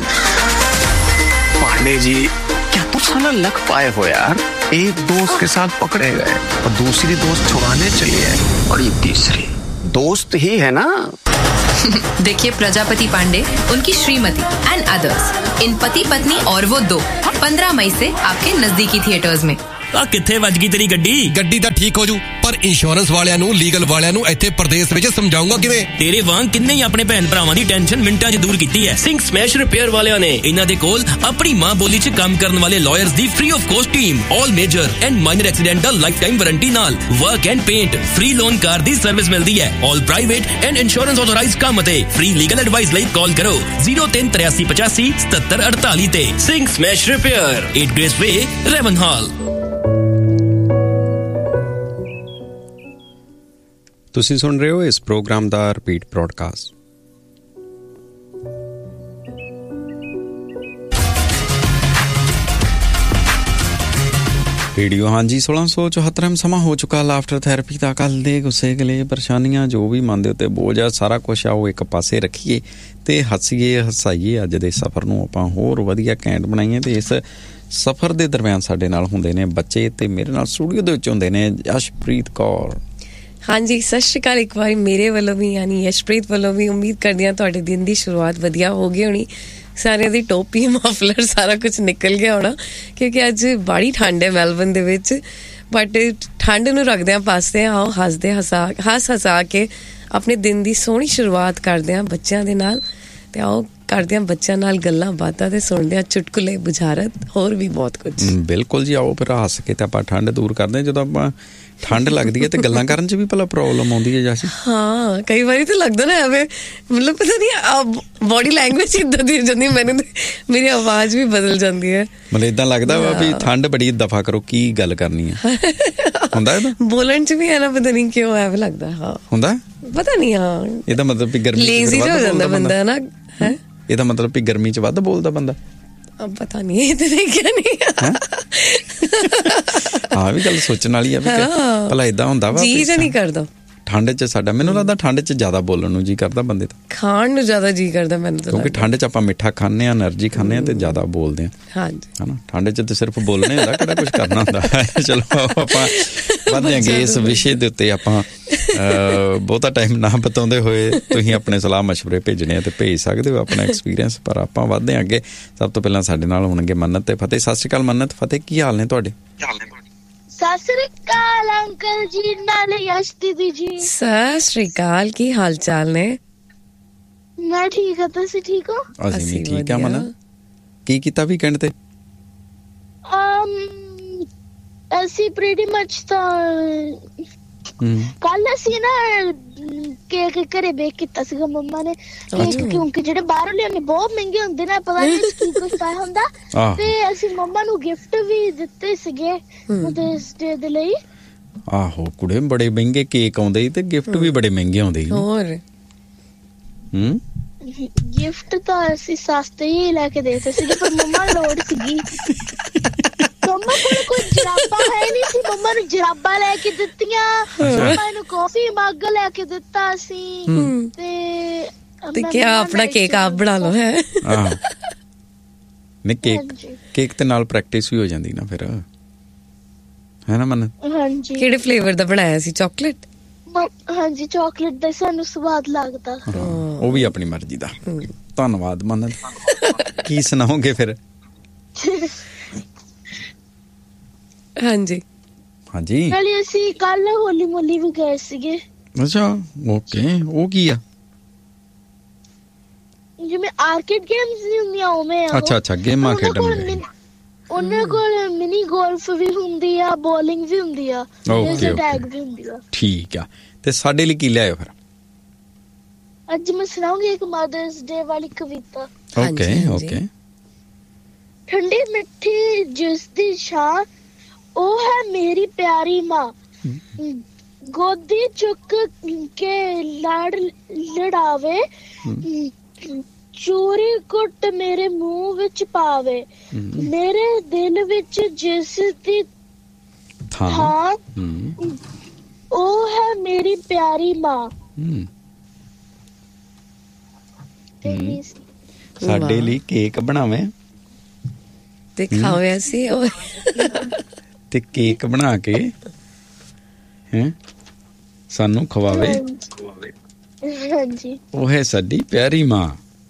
Pandey ji, क्या तो साला luck पाए हो यार। एक दोस्त के साथ पकड़े गए और दूसरी दोस्त छुड़ाने चली है और ये तीसरी दोस्त ही है ना। देखिए प्रजापति पांडे, उनकी श्रीमती एंड अदर्स, इन पति पत्नी और वो दो पंद्रह मई से आपके नजदीकी थिएटर्स में। ਆ ਕਿੱਥੇ ਵੱਜ ਗਈ ਤੇਰੀ ਗੱਡੀ? ਗੱਡੀ ਤਾਂ ਠੀਕ ਹੋ ਜੂ, ਪਰ ਇੰਸ਼ੋਰੈਂਸ ਵਾਲਿਆਂ ਨੂੰ, ਲੀਗਲ ਵਾਲਿਆਂ ਨੂੰ ਇੱਥੇ ਪ੍ਰਦੇਸ਼ ਵਿੱਚ ਸਮਝਾਉਂਗਾ ਕਿਵੇਂ? ਤੇਰੇ ਵਾਂਗ ਕਿੰਨੇ ਹੀ ਆਪਣੇ ਭੈਣ ਭਰਾਵਾਂ ਦੀ ਟੈਨਸ਼ਨ ਮਿੰਟਾਂ 'ਚ ਦੂਰ ਕੀਤੀ ਹੈ ਸਿੰਘ ਸਮੈਸ਼ ਰਿਪੇਅਰ ਵਾਲਿਆਂ ਨੇ। ਇਹਨਾਂ ਦੇ ਕੋਲ ਆਪਣੀ ਮਾਂ ਬੋਲੀ 'ਚ ਕੰਮ ਕਰਨ ਵਾਲੇ lawyers the free of cost team, all major and minor accident the life time warranty ਨਾਲ, work and paint, free loan car the service ਮਿਲਦੀ ਹੈ, ਆਲ ਪ੍ਰਾਈਵੇਟ ਐਂਡ ਇੰਸ਼ੋਰੈਂਸ ਆਥੋਰਾਈਜ਼ਡ ਕੰਮ ਅਤੇ ਫ੍ਰੀ ਲੀਗਲ ਐਡਵਾਈਸ ਲਈ ਕਾਲ ਕਰੋ zero three three eight five seven seven eight eight ਤੇ। Singh smash repair, eight grace ਵੇ, ਰੈਵਨਹਾਲ। ਤੁਸੀਂ ਸੁਣ ਰਹੇ ਹੋ ਇਸ ਪ੍ਰੋਗਰਾਮ ਦਾ ਰਿਪੀਟ ਬ੍ਰੌਡਕਾਸਟ। ਰੇਡੀਓ ਹਾਂਜੀ ਸੋਲਾਂ ਸੌ ਚੁਹੱਤਰਵਾਂ ਸਮਾਂ ਹੋ ਚੁੱਕਾ ਲਾਫਟਰ ਥੈਰੇਪੀ ਦਾ। ਕੱਲ ਦੇ ਗੁੱਸੇ ਗਲੇ ਪਰੇਸ਼ਾਨੀਆਂ ਜੋ ਵੀ ਮਨ ਦੇ ਉੱਤੇ ਬੋਝ ਆ ਸਾਰਾ ਕੁਛ ਆ ਉਹ ਇੱਕ ਪਾਸੇ ਰੱਖੀਏ ਤੇ ਹੱਸੀਏ ਹਸਾਈਏ। ਅੱਜ ਦੇ ਸਫ਼ਰ ਨੂੰ ਆਪਾਂ ਹੋਰ ਵਧੀਆ ਕੈਂਟ ਬਣਾਈਏ ਤੇ ਇਸ ਸਫ਼ਰ ਦੇ ਦਰਮਿਆਨ ਸਾਡੇ ਨਾਲ ਹੁੰਦੇ ਨੇ ਬੱਚੇ ਤੇ ਮੇਰੇ ਨਾਲ ਸਟੂਡੀਓ ਦੇ ਵਿੱਚ ਹੁੰਦੇ ਨੇ ਯਸ਼ਪ੍ਰੀਤ ਕੌਰ। ਹਾਂਜੀ ਸਤਿ ਸ਼੍ਰੀ ਅਕਾਲ ਇੱਕ ਵਾਰੀ ਮੇਰੇ ਵੱਲੋਂ ਵੀ ਯਾਨੀ ਯਸ਼ਪ੍ਰੀਤ ਵੱਲੋਂ ਵੀ। ਉਮੀਦ ਕਰਦੀ ਹਾਂ ਤੁਹਾਡੇ ਦਿਨ ਦੀ ਸ਼ੁਰੂਆਤ ਵਧੀਆ ਹੋ ਗਈ ਹੋਣੀ। ਸਾਰਿਆਂ ਦੀ ਟੋਪੀ ਮਫਲਰ ਸਾਰਾ ਕੁਝ ਨਿਕਲ ਗਿਆ ਹੋਣਾ ਕਿਉਂਕਿ ਅੱਜ ਬੜੀ ਠੰਡ ਹੈ ਮੈਲਬਨ ਦੇ ਵਿੱਚ। ਬਟ ਠੰਡ ਨੂੰ ਰੱਖਦੇ ਹਾਂ ਪਾਸੇ, ਆਓ ਹੱਸਦੇ ਹਸਾ ਹੱਸ ਹਸਾ ਕੇ ਆਪਣੇ ਦਿਨ ਦੀ ਸੋਹਣੀ ਸ਼ੁਰੂਆਤ ਕਰਦੇ ਹਾਂ ਬੱਚਿਆਂ ਦੇ ਨਾਲ। ਤੇ ਆਓ ਕਰਦੇ ਹਾਂ ਬੱਚਿਆਂ ਨਾਲ ਗੱਲਾਂ ਬਾਤਾਂ ਤੇ ਸੁਣਦੇ ਹਾਂ ਚੁਟਕੁਲੇ ਬੁਝਾਰਤ ਹੋਰ ਵੀ ਬਹੁਤ ਕੁਝ। ਬਿਲਕੁਲ ਜੀ, ਆਓ ਫਿਰ ਹੱਸ ਕੇ ਤੇ ਆਪਾਂ ਠੰਡ ਦੂਰ ਕਰਦੇ ਹਾਂ। ਜਦੋਂ ਆਪਾਂ ਠੰਡ ਲੱਗਦੀ ਹੈ ਤੇ ਗੱਲਾਂ ਕਰਨ 'ਚ ਵੀ ਭਲਾ ਪ੍ਰੋਬਲਮ ਆਉਂਦੀ ਹੈ ਜਾਸੀ? ਹਾਂ ਕਈ ਵਾਰੀ ਤਾਂ ਲੱਗਦਾ ਨਾ ਐਵੇਂ ਮਤਲਬ ਪਤਾ ਨਹੀਂ ਬੋਡੀ ਲੈਂਗੁਏਜ ਇੱਦਾਂ ਦੀ ਹੋ ਜਾਂਦੀ ਮੈਨੂੰ ਤੇ ਮੇਰੀ ਆਵਾਜ਼ ਵੀ ਬਦਲ ਜਾਂਦੀ ਹੈ। ਮਤਲਬ ਏਦਾਂ ਲੱਗਦਾ ਵਾ ਵੀ ਠੰਡ ਬੜੀ ਦਫਾ ਕਰੋ ਕੀ ਗੱਲ ਕਰਨੀ ਹੈ ਹੁੰਦਾ ਇਹਦਾ ਬੋਲਣ 'ਚ ਵੀ ਹੈ ਨਾ ਪਤਾ ਨਹੀਂ ਕਿਉਂ ਐਵੇਂ ਲੱਗਦਾ। ਹਾਂ ਹੁੰਦਾ ਪਤਾ ਨਹੀਂ। ਹਾਂ ਇਹਦਾ ਮਤਲਬ ਵੀ ਗਰਮੀ ਲੇਜ਼ੀ ਹੋ ਜਾਂਦਾ ਬੰਦਾ ਨਾ। ਹੈ ਇਹਦਾ ਮਤਲਬ ਵੀ ਗਰਮੀ 'ਚ ਵੱਧ ਬੋਲਦਾ ਬੰਦਾ? ਪਤਾ ਨਹੀਂ ਇਹ ਤੇ ਦੇਖਿਆ ਨਹੀਂ। ਹਾਂ ਵੀ ਗੱਲ ਸੋਚਣ ਵਾਲੀ ਆ ਵੀ ਭਲਾ ਏਦਾਂ ਹੁੰਦਾ ਵਾ ਜੀ ਨਹੀਂ ਕਰਦਾ ਠੰਡ 'ਚ। ਸਾਡਾ ਮੈਨੂੰ ਲੱਗਦਾ ਠੰਡ 'ਚ ਜ਼ਿਆਦਾ ਬੋਲਣ ਨੂੰ ਜੀ ਕਰਦਾ ਬੰਦੇ ਤੋਂ, ਖਾਣ ਨੂੰ ਜ਼ਿਆਦਾ ਜੀ ਕਰਦਾ ਮੈਨੂੰ ਤਾਂ, ਕਿਉਂਕਿ ਠੰਡ 'ਚ ਆਪਾਂ ਮਿੱਠਾ ਖਾਂਦੇ ਹਾਂ, ਐਨਰਜੀ ਖਾਂਦੇ ਹਾਂ ਤੇ ਜ਼ਿਆਦਾ ਬੋਲਦੇ ਹਾਂ। ਹਾਂਜੀ ਹਨਾ, ਠੰਡ 'ਚ ਤੇ ਸਿਰਫ ਬੋਲਣੇ ਹੁੰਦਾ, ਕਿਹੜਾ ਕੁਛ ਕਰਨਾ ਹੁੰਦਾ। ਚਲੋ ਆਪਾਂ ਵਧਾਂਗੇ ਇਸ ਵਿਸ਼ੇ ਦੇ ਉੱਤੇ। ਆਪਾਂ ਬਹੁਤਾ ਟਾਈਮ ਨਾ ਬਤਾਉਂਦੇ ਹੋਏ ਤੁਸੀਂ ਆਪਣੇ ਸਲਾਹ ਮਸ਼ਵਰੇ ਭੇਜਣੇ ਆ ਤੇ ਭੇਜ ਸਕਦੇ ਹੋ ਆਪਣਾ ਐਕਸਪੀਰੀਅੰਸ, ਪਰ ਆਪਾਂ ਵਧਦੇ ਹਾਂ ਅੱਗੇ। ਸਭ ਤੋਂ ਪਹਿਲਾਂ ਸਾਡੇ ਨਾਲ ਹੋਣਗੇ ਮੰਨਤ ਤੇ ਫਤਿਹ। ਸਤਿ ਸ਼੍ਰੀ ਅਕਾਲ ਮੰਨਤ, ਫਤਿਹ, ਕੀ ਹਾਲ ਨੇ ਤੁਹਾਡੇ? ਸਤਿ ਸ੍ਰੀ ਅਕਾਲ ਅੰਕਲ ਜੀ ਨਾਲ ਯਸ਼ ਦੀਦੀ ਜੀ। ਸਤਿ ਸ਼੍ਰੀ ਅਕਾਲ, ਕੀ ਹਾਲ ਚਾਲ ਨੇ? ਮੈਂ ਠੀਕ ਹਾਂ, ਤੁਸੀਂ ਠੀਕ ਹੋ? ਅਸੀਂ ਵੀ ਠੀਕ ਆ ਮਨ। ਕੀ ਕੀਤਾ ਵੀਕਐਂਡ ਤੇ? um ਅਸੀਂ ਪ੍ਰੀਟੀ ਮੱਚ ਤਾਂ ਕੱਲ ਅਸੀਂ ਨਾ ਕੇਕ ਘਰੇ ਬੇਕ ਕੀਤਾ ਸੀਗਾ ਮੰਮਾ ਨੇ ਕੇਕ, ਕਿਉਂਕਿ ਜਿਹੜੇ ਬਾਹਰੋਂ ਲਿਆਉਂਦੇ ਬਹੁਤ ਮਹਿੰਗੇ ਹੁੰਦੇ ਨੇ, ਪਤਾ ਨਹੀਂ ਕੀ ਕੁਛ ਪਾਇਆ ਹੁੰਦਾ। ਤੇ ਅਸੀਂ ਮੰਮਾ ਨੂੰ ਗਿਫਟ ਵੀ ਦਿੱਤੇ ਸੀਗੇ ਮਦਰਸ ਡੇ ਦੇ ਲਈ। ਆਹੋ ਕੁੜੇ, ਬੜੇ ਮਹਿੰਗੇ ਕੇਕ ਆਉਂਦੇ ਤੇ ਗਿਫਟ ਵੀ ਬੜੇ ਮਹਿੰਗੇ ਆਉਂਦੇ। ਹੋਰ ਹੂੰ ਗਿਫਟ ਤਾਂ ਅਸੀਂ ਸਸਤੇ ਹੀ ਲੈ ਕੇ ਦੇਤੇ ਸੀਗੇ, ਪਰ ਮੰਮਾ ਨੂੰ ਲੋੜ ਸੀਗੀ। ਮੰਮਾ ਕੋਲ ਕੋਈ ਜਰਾਬਾਂ ਹੈ ਨਹੀਂ ਸੀ, ਮੰਮਾ ਨੂੰ ਜਰਾਬਾਂ ਲੈ ਕੇ ਦਿੱਤੀਆਂ, ਮੰਮਾ ਨੂੰ ਕਾਫੀ ਮੱਗ ਲੈ ਕੇ ਦਿੱਤਾ ਸੀ ਤੇ ਤੇ ਕਿਆ ਆਪਣਾ ਕੇਕ ਆਪ ਬਣਾ ਲਓ। ਹੈ ਨਹੀਂ ਕੇਕ ਕੇਕ ਤੇ ਨਾਲ ਪ੍ਰੈਕਟਿਸ ਵੀ ਹੋ ਜਾਂਦੀ ਨਾ ਫਿਰ, ਹੈ ਨਾ ਮਨ? ਹਾਂਜੀ। ਕਿਹੜੇ ਫਲੇਵਰ ਦਾ ਬਣਾਇਆ ਸੀ? ਚਾਕਲੇਟ? ਹਾਂਜੀ ਚਾਕਲੇਟ ਦਾ ਸਾਨੂੰ ਸਵਾਦ ਲੱਗਦਾ। ਉਹ ਵੀ ਆਪਣੀ ਮਰਜ਼ੀ ਦਾ। ਧੰਨਵਾਦ ਮਨ। ਕੀ ਸੁਣਾਓਗੇ ਫਿਰ? ਹਾਂਜੀ ਹਾਂਜੀ ਨਾਲੇ ਅਸੀਂ ਕੱਲ ਹੋਲੀ ਮੋਲੀ ਵੀ ਗਏ ਸੀਗੇ। ਅੱਛਾ ਓਕੇ, ਉਹ ਕੀ ਆ? ਜਿਵੇਂ ਆਰਕੇਡ ਗੇਮਸ ਨਹੀਂ ਹੁੰਦੀਆਂ ਉਵੇਂ ਆ। ਅੱਛਾ ਅੱਛਾ, ਗੇਮਾਂ ਖੇਡਣ। ਉਹਨਾਂ ਕੋਲ ਮਿਨੀ ਗੋਲਫ ਵੀ ਹੁੰਦੀ ਆ, ਬੋਲਿੰਗ ਵੀ ਹੁੰਦੀ ਆ, ਓਕੇ ਟੈਗ ਵੀ ਹੁੰਦੀ ਆ। ਠੀਕ ਆ, ਤੇ ਸਾਡੇ ਲਈ ਕੀ ਲਿਆਇਓ ਫਿਰ? ਅੱਜ ਮੈਂ ਸੁਣਾਉਂਗੀ ਇੱਕ ਮਦਰਸ ਡੇ ਵਾਲੀ ਕਵਿਤਾ। Okay okay. ਠੰਡੀ ਮਿੱਠੀ ਜਿਸ ਦੀ ਛਾਂ, ਉਹ ਹੈ ਮੇਰੀ ਪਿਆਰੀ ਮਾਂ, ਗੋਦੀ ਚੁੱਕ ਕੇ ਲਾੜ ਲੜਾਵੇ, ਚੂਰੀ ਕੁੱਟ ਮੇਰੇ ਮੂੰਹ ਵਿੱਚ ਪਾਵੇ, ਮੇਰੇ ਦਿਲ ਵਿੱਚ ਜਿਸ ਦੀ ਥਾਂ, ਉਹ ਹੈ ਮੇਰੀ ਪਿਆਰੀ ਮਾਂ। ਸਾਡੇ ਲਈ ਕੇਕ ਬਣਾਵੇ ਤੇ ਖਾਵੇ ਅਸੀਂ ਤੇ ਕੇਕ ਬਣਾ ਕੇ ਹੈ ਸਾਨੂੰ ਖਵਾਵੇ। ਹਾਂਜੀ ਉਹ ਹੈ ਸਾਡੀ ਪਿਆਰੀ ਮਾਂ।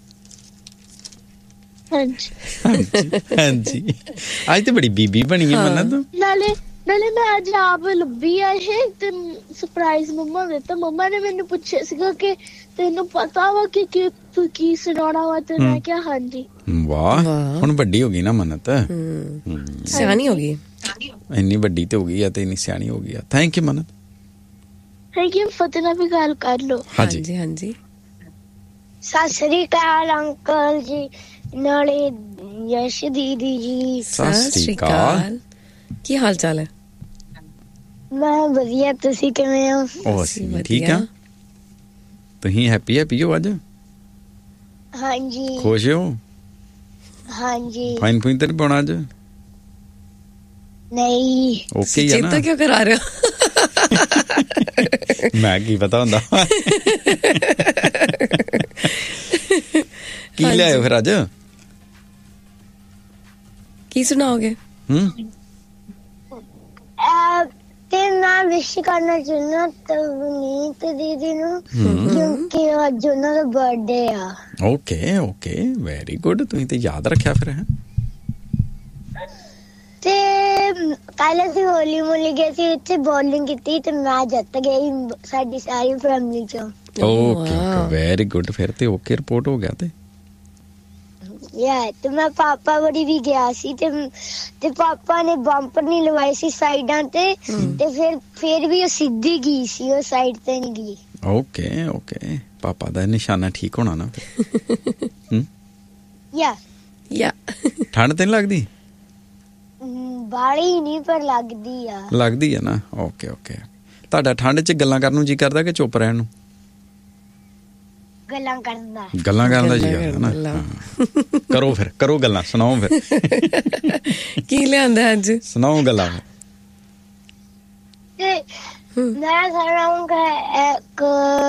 ਹਾਂਜੀ ਹਾਂਜੀ, ਅੱਜ ਤੇ ਬੜੀ ਬੀਬੀ ਬਣੀ ਹੈ ਮੰਨਾ ਤੂੰ। ਨਾਲੇ ਨਾਲੇ ਮੈਂ ਅੱਜ ਆਪ ਲੱਭੀ ਆ ਇਹ ਤੇ ਸਰਪ੍ਰਾਈਜ਼ ਮੰਮਾ ਨੇ ਦਿੱਤਾ। ਮੰਮਾ ਨੇ ਮੈਨੂੰ ਪੁੱਛਿਆ ਸੀਗਾ ਕਿ ਤੈਨੂੰ ਪਤਾ ਵਾ ਕਿ ਤੂੰ ਕੀ ਸੁਣਾਉਣਾ ਵਾ, ਤੇ ਮੈਂ ਕਿਹਾ ਹਾਂਜੀ। ਵਾਹ, ਹੁਣ ਵੱਡੀ ਹੋ ਗਈ ਨਾ ਮੰਨਤ, ਸਿਆਣੀ ਹੋ ਗਈ। ਇੰਨੀ ਵੱਡੀ ਤੇ ਹੋ ਗਈ ਆ ਤੇ ਇੰਨੀ ਸਿਆਣੀ ਹੋ ਗਈ ਆ। Thank you Mannat. Thank you. ਫਤਿਹ ਨਾਲ ਵੀ ਗੱਲ ਕਰ ਲੋ। ਹਾਂਜੀ ਹਾਂਜੀ। ਸਤਿ ਸ੍ਰੀ ਅਕਾਲ ਅੰਕਲ ਜੀ ਨਾਲੇ ਯਸ਼ ਦੀਦੀ ਜੀ। ਸਤਿ ਸ੍ਰੀ ਅਕਾਲ, ਕੀ ਹਾਲ ਚਾਲ ਹੈ? ਮੈਂ ਵਧੀਆ, ਤੁਸੀਂ ਕਿਵੇਂ ਹੋ? ਉਹ ਅਸੀਂ ਠੀਕ ਆ। ਤੁਸੀਂ ਹੈਪੀ ਹੈਪੀ ਹੋ ਅੱਜ? ਹਾਂਜੀ। ਖੁਸ਼ ਹੋ? ਹਾਂਜੀ। ਫਾਈਨ ਫਾਈਨ ਤੇ ਨਹੀਂ ਪਾਉਣਾ ਅੱਜ? ਨਹੀਂ ਓਕੇ ਹੀ ਆ ਨਾ ਚੇਤਾ ਕਿਉਂ ਕਰਾ ਰਹੇ ਹੋ ਮੈਂ ਕੀ ਪਤਾ ਹੁੰਦਾ ਕੀ ਲਿਆਇਓ ਫਿਰ ਅੱਜ ਕੀ ਸੁਣਾਓਗੇ ਹੂੰ ਤੇ ਮੈਂ ਵਿਸ਼ ਕਰਨਾ ਚਾਹੁੰਦਾ ਤਵਨੀਤ ਦੀਦੀ ਨੂੰ ਕਿਉਂਕਿ ਅੱਜ ਉਹਨਾਂ ਦਾ ਬਰਥਡੇ ਆ ਓਕੇ ਓਕੇ ਵੈਰੀ ਗੁੱਡ ਤੁਸੀਂ ਤੇ ਯਾਦ ਰੱਖਿਆ ਫਿਰ ਹੈ ਤੇ ਕੱਲ ਅਸੀਂ ਹੋਲੀ ਮੋਲੀ ਗਏ ਸੀ ਉੱਥੇ ਬੋਲਿੰਗ ਕੀਤੀ ਤੇ ਮੈਂ ਜਿੱਤ ਗਈ ਸਾਡੀ ਸਾਰੀ ਫੈਮਿਲੀ ਚੋਂ ਓਕੇ ਵੈਰੀ ਗੁੱਡ ਫਿਰ ਤੇ ਓਕੇ ਰਿਪੋਰਟ ਹੋ ਗਿਆ ਤੇ ਯਾ ਤੇ ਮੈਂ ਪਾਪਾ ਵੜੀ ਵੀ ਗਿਆ ਸੀ ਤੇ ਤੇ ਪਾਪਾ ਨੇ ਬੰਪਰ ਨਹੀਂ ਲਵਾਏ ਸੀ ਸਾਈਡਾਂ ਤੇ ਤੇ ਫਿਰ ਫਿਰ ਵੀ ਉਹ ਸਿੱਧੀ ਗਈ ਸੀ ਉਹ ਸਾਈਡ ਤੇ ਨਹੀਂ ਗਈ ਓਕੇ ਓਕੇ ਪਾਪਾ ਦਾ ਨਿਸ਼ਾਨਾ ਠੀਕ ਹੋਣਾ ਨਾ ਹੂੰ ਯਾ ਯਾ ਠੰਡ ਤੇ ਨਹੀਂ ਲੱਗਦੀ ਬਾੜੀ ਨਹੀਂ ਪਰ ਲੱਗਦੀ ਆ ਲੱਗਦੀ ਆ ਨਾ ਓਕੇ ਓਕੇ ਤੁਹਾਡਾ ਠੰਡ 'ਚ ਗੱਲਾਂ ਕਰਨ ਨੂੰ ਜੀ ਕਰਦਾ ਕਿ ਚੁੱਪ ਰਹਿਣ ਨੂੰ ਗੱਲਾਂ ਕਰਦਾ ਗੱਲਾਂ ਕਰਨ ਦਾ ਜੀ ਕਰਦਾ ਨਾ ਕਰੋ ਫਿਰ ਕਰੋ ਗੱਲਾਂ ਸੁਣਾਓ ਫਿਰ ਕੀ ਲਿਆਂਦਾ ਅੱਜ ਸੁਣਾਓ ਗੱਲਾਂ ਤੇ ਮੈਂ ਸੁਣਾਉਂਗਾ ਇੱਕ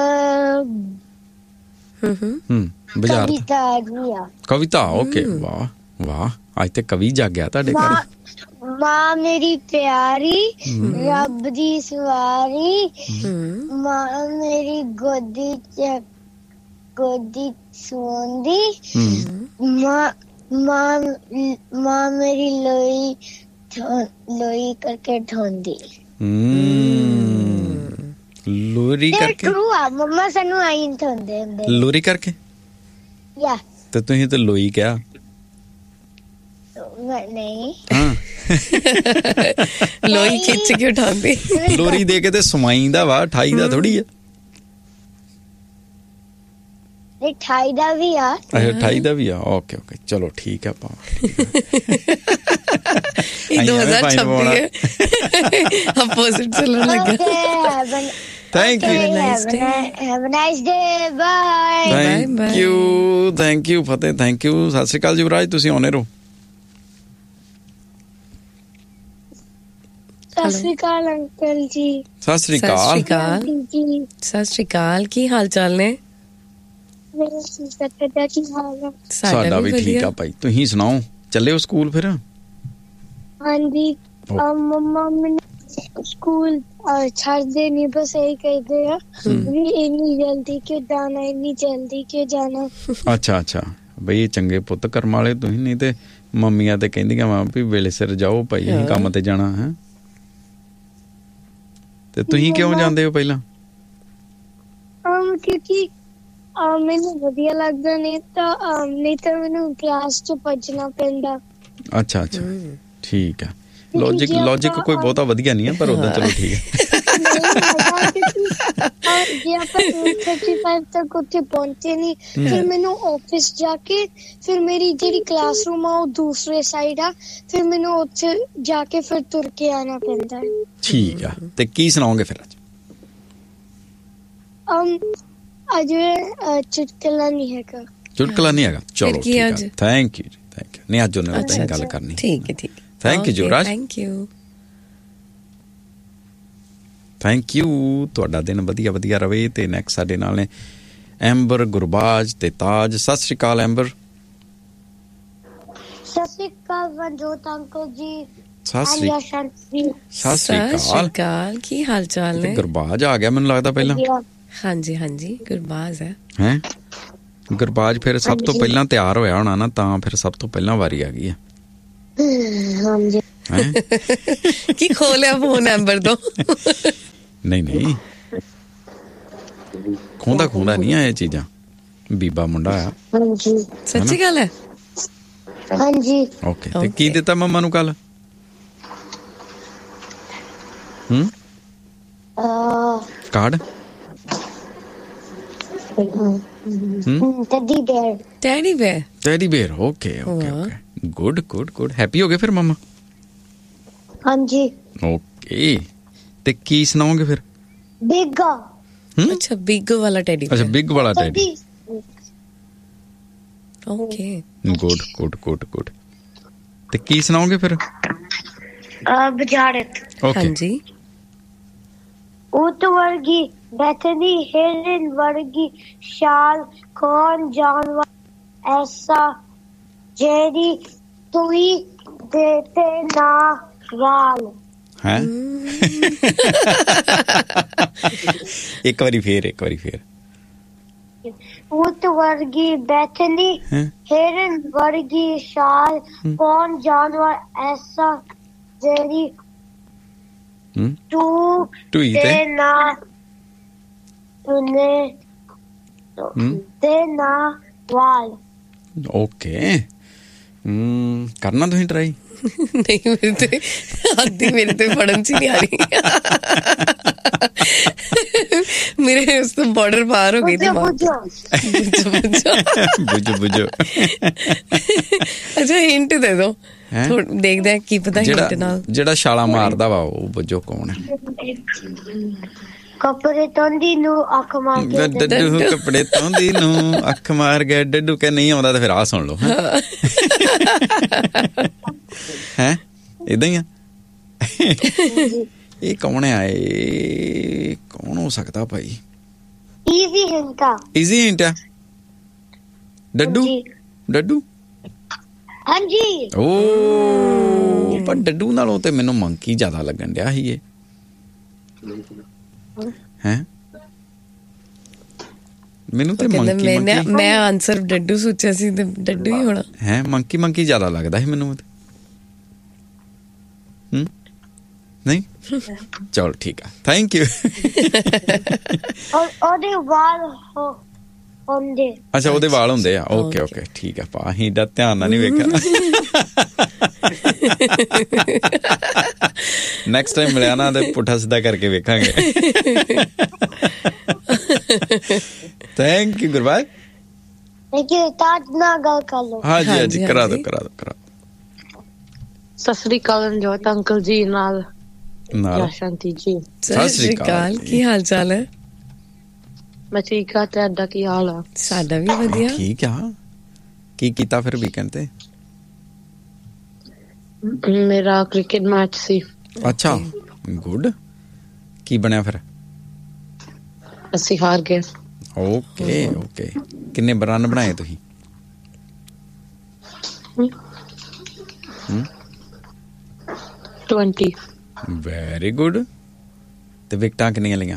ਹੂੰ ਬਾਜ਼ਾਰ ਕਵਿਤਾ ਜੀ ਆ ਕਵਿਤਾ ਓਕੇ ਵਾਹ ਵਾਹ ਅੱਜ ਤੇ ਕਵੀ ਜਾਗਿਆ ਤੁਹਾਡੇ ਘਰ ਮਾਂ ਮੇਰੀ ਪਿਆਰੀ ਰੱਬ ਦੀ ਸਵਾਰੀ ਮਾਂ ਮੇਰੀ ਗੋਦੀ ਚ ਗੋਦੀ ਸੌਂਦੀ ਮਾਂ ਮਾਂ ਮਾਂ ਮੇਰੀ ਲੋਈ ਲੋਈ ਕਰਕੇ ਢੋਂਦੀ ਲੋਰੀ ਕਰਕੇ ਆ ਮੰਮਾ ਸਾਨੂੰ ਆਈ ਢੋਂਦੇ ਹੁੰਦੇ ਲੋਰੀ ਕਰਕੇ ਯਾ ਤੇ ਤੁਸੀਂ ਤੇ ਲੋਈ ਕਿਹਾ ਨਹੀਂ ਲੋਈ ਖਿੱਚ ਕੇ ਉਠਾਉਂਦੀ ਲੋਰੀ ਦੇ ਕੇ ਤੇ ਸਮਾਈ ਦਾ ਵਾ ਅਠਾਈ ਦਾ ਥੋੜੀ ਆ ਅਠਾਈ ਦਾ ਵੀ ਆ ਅੱਛਾ ਅਠਾਈ ਦਾ ਵੀ ਆ ਓਕੇ ਓਕੇ ਚਲੋ ਠੀਕ ਆ ਪਾ ਇਹ ਦੋ ਹਜ਼ਾਰ ਛੱਬੀ ਹੈ ਆਪੋਜ਼ਿਟ ਚੱਲਣ ਲੱਗਾ thank you have a nice day by thank you thank you Fateh thank you ਸਤਿ ਸ਼੍ਰੀ ਅਕਾਲ ਯੁਵਰਾਜ ਤੁਸੀਂ ਆਉਣੇ ਰਹੋ ਸਤਿ ਸ਼੍ਰੀ ਅਕਾਲ ਅੰਕਲ ਜੀ ਸਤਿ ਸ਼੍ਰੀ ਅਕਾਲ ਸਤਿ ਸ਼੍ਰੀ ਅਕਾਲ ਕੀ ਹਾਲ ਚਾਲ ਨੇ ਸਾਡਾ ਵੀ ਠੀਕ ਆ ਭਾਈ ਤੁਸੀਂ ਸੁਣਾਓ ਚੱਲੇ ਹੋ ਸਕੂਲ ਫਿਰ ਹਾਂਜੀ ਮੰਮਾ ਮੈਨੂੰ ਸਕੂਲ ਛੱਡਦੇ ਨਹੀਂ ਬਸ ਇਹੀ ਕਹਿੰਦੇ ਆ ਵੀ ਇੰਨੀ ਜਲਦੀ ਕਿਉਂ ਜਾਣਾ ਇੰਨੀ ਜਲਦੀ ਕਿਉਂ ਜਾਣਾ ਅੱਛਾ ਅੱਛਾ ਬਈ ਚੰਗੇ ਪੁੱਤ ਕਰਮ ਵਾਲੇ ਤੁਸੀਂ ਨਹੀਂ ਤੇ ਮੰਮੀਆਂ ਤੇ ਕਹਿੰਦੀਆਂ ਵਾ ਵੀ ਵੇਲੇ ਸਿਰ ਜਾਓ ਭਾਈ ਅਸੀਂ ਕੰਮ ਤੇ ਜਾਣਾ ਹੈ ਤੇ ਤੁਸੀਂ ਕਿਉਂ ਜਾਂਦੇ ਹੋ ਪਹਿਲਾਂ ਕਿਉਂਕਿ ਮੈਨੂੰ ਵਧੀਆ ਲੱਗਦਾ ਨਹੀਂ ਤਾਂ ਨਹੀਂ ਤਾਂ ਮੈਨੂੰ ਕਲਾਸ ਚ ਭੱਜਣਾ ਪੈਂਦਾ ਅੱਛਾ ਅੱਛਾ ਠੀਕ ਆ ਲੌਜਿਕ ਲੌਜਿਕ ਕੋਈ ਬਹੁਤਾ ਵਧੀਆ ਨਹੀਂ ਹੈ ਪਰ ਉਦਾਂ ਚਲੋ ਠੀਕ ਹੈ ਜੇ ਆਪਾਂ पैंतीस ਤੱਕ ਉੱਥੇ ਪਹੁੰਚੇ ਨਹੀਂ ਫਿਰ ਮੈਨੂੰ ਆਫਿਸ ਜਾ ਕੇ ਫਿਰ ਮੇਰੀ ਜਿਹੜੀ ਕਲਾਸਰੂਮ ਆ ਉਹ ਦੂਸਰੇ ਸਾਈਡ ਆ ਫਿਰ ਮੈਨੂੰ ਉੱਥੇ ਜਾ ਕੇ ਫਿਰ ਤੁਰ ਕੇ ਆਣਾ ਪੈਂਦਾ ਹੈ ਠੀਕ ਆ ਤੇ ਕੀ ਸੁਣਾਓਗੇ ਫਿਰ ਅੱਜ ਅਮ ਅੱਜ ਚੁਟਕਲਾ ਨਹੀਂ ਹੈਗਾ ਚੁਟਕਲਾ ਨਹੀਂ ਹੈਗਾ ਚਲੋ ਠੀਕ ਆ ਥੈਂਕ ਯੂ ਥੈਂਕ ਯੂ ਨਹੀਂ ਅੱਜ ਉਹਨਾਂ ਨਾਲ ਗੱਲ ਕਰਨੀ ਠੀਕ ਹੈ ਠੀਕ thank you ਜੋਰਾਜ thank you thank you ਤੁਹਾਡਾ ਦਿਨ ਵਧੀਆ ਵਧੀਆ ਰਵੇ ਤੇ ਨੈਕਸਟ ਸਾਡੇ ਨਾਲ ਨੇ ਐਂਬਰ ਗੁਰਬਾਜ ਤੇ ਤਾਜ ਸਤਿ ਸ਼੍ਰੀ ਅਕਾਲ ਐਂਬਰ ਸਤਿ ਸ਼੍ਰੀ ਅਕਾਲ ਮਨਜੋਤ ਅੰਕਲ ਜੀ ਸਤਿ ਸ਼੍ਰੀ ਅਕਾਲ ਸਤਿ ਸ਼੍ਰੀ ਅਕਾਲ ਕੀ ਹਾਲ ਚਾਲ ਨੇ ਗੁਰਬਾਜ ਆ ਗਿਆ ਮੈਨੂੰ ਲੱਗਦਾ ਪਹਿਲਾਂ ਹਾਂਜੀ ਹਾਂਜੀ ਗੁਰਬਾਜ ਹੈ ਹੈ ਗੁਰਬਾਜ ਫਿਰ ਸਭ ਤੋਂ ਪਹਿਲਾਂ ਤਿਆਰ ਹੋਇਆ ਹੋਣਾ ਨਾ ਤਾਂ ਫਿਰ ਸਭ ਤੋਂ ਪਹਿਲਾਂ ਵਾਰੀ ਆ ਗਈ ਹੈ ਹਾਂਜੀ ਕੀ ਖੋਲਿਆ ਫੋਨ ਐਂਬਰ ਤੋਂ ਨਹੀਂ ਨਹੀਂ ਖੋਂਦਾ ਖੋਂਦਾ ਨਹੀਂ ਆ ਇਹ ਚੀਜ਼ਾਂ ਬੀਬਾ ਮੁੰਡਾ ਆ ਹਾਂਜੀ ਸੱਚੀ ਗੱਲ ਹੈ ਹਾਂਜੀ ਓਕੇ ਤੇ ਕੀ ਦਿੱਤਾ ਮੰਮਾ ਨੂੰ ਕੱਲ ਹੂੰ card teddy bear teddy bear teddy bear okay okay okay good good good happy ਹੋ ਗਏ ਫਿਰ ਮੰਮਾ ਹਾਂਜੀ ਓਕੇ ਤੇ ਕੀ ਸੁਣਾਓਗੇ ਫਿਰ ਬਿਗ ਅੱਛਾ ਬਿਗ ਵਾਲਾ ਟੈਡੀ ਅੱਛਾ ਬਿਗ ਵਾਲਾ teddy okay good good good good ਤੇ ਕੀ ਸੁਣਾਓਗੇ ਫਿਰ बजारत। हाँ जी। ऊंट वर्गी बैठनी हिरन वर्गी शाल कौन जानवर ऐसा जेरी तुई देते ना वाल है। एक बारी फिर एक बारी फिर ऊंट वर्गी बैठनी हिरन वर्गी शाल कौन जानवर ऐसा जेरी तू देना तूने देना वाल। ओके करना तुम ट्राई। नहीं मेरे तो आधी मेरे तो पढ़न सी नहीं आ रही मेरे उस तो बॉर्डर पार हो गई थी। बुझो बुझो। अच्छा हिंट दे दो देखते हैं की पता हिंट नाल जेड़ा छाला मारदा वा वो बुझो कौन है। कपड़े तोंदी नु अख मार के डड्डू कपड़े तोंदी नु अख मार गए डड्डू के नहीं आंदा तो फिर आ सुन लो हैं इदां ही ये कौन है आए कौन हो सकता भाई। इजी हिंट इजी हिंट डड्डू डड्डू हाँ जी। ओ पर डड्डू नालों ते मैनू मंकी ज्यादा लगन दिया ही ये हैं मैनू ते मंकी मैंने मैं आंसर डड्डू सोचा सी ते डड्डू ही होना है। मंकी मंकी ज्यादा लगदा है मैनू। हम्म नहीं चलो ठीक है थैंक यू। और ओदे वाल हो होंदे। अच्छा ओदे वाल होंदे आ ओके ओके ठीक है पा ही दा ध्यान ना नहीं वेखा। नेक्स्ट टाइम मिलिया ना ते पुठा सीधा करके वेखांगे। Thank you Gurbaz. Thank you ताज ना गल कर लो। हां जी हां जी करा दो करा दो करा। सत श्री अकाल जोत अंकल जी नाल नाल शांति जी। सत श्री अकाल की हाल चाल है। मैं ठीक आ तेरा की हाल है। साडा भी ਵਧੀਆ ठीक आ की कीता फिर वीकेंड ते मेरा क्रिकेट मैच सी। अच्छा गुड की बनया फिर ਅਸੀਂ ਹਾਰ ਗਏ। ओके ओके किन्ने रन बनाए तुही। ट्वेंटी। वेरी गुड ते विकटां किन्नियां लियां।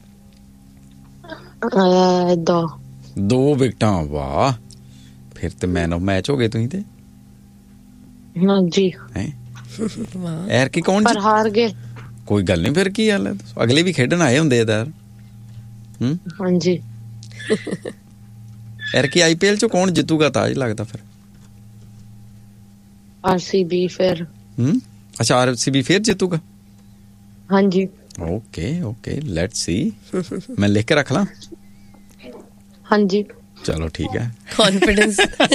दो दो विकटां वाह फिर ते मैन ऑफ मैच हो गए तुही ते। हाँ जी हैं यार की कौन पर हार गए। कोई गल नहीं फिर की हाल है अगले भी खेडन आए हुंदे यार। हम्म हाँ जी यार की आईपीएल चो कौन जितूगा ताज लगता फिर। आरसीबी फिर। हम्म अच्छा आरसीबी फिर जीतूगा। हाँ जी ओके ओके लेट्स सी मैं लिख के रख ला। हाँ जी चलो ठीक है कॉन्फिडेंस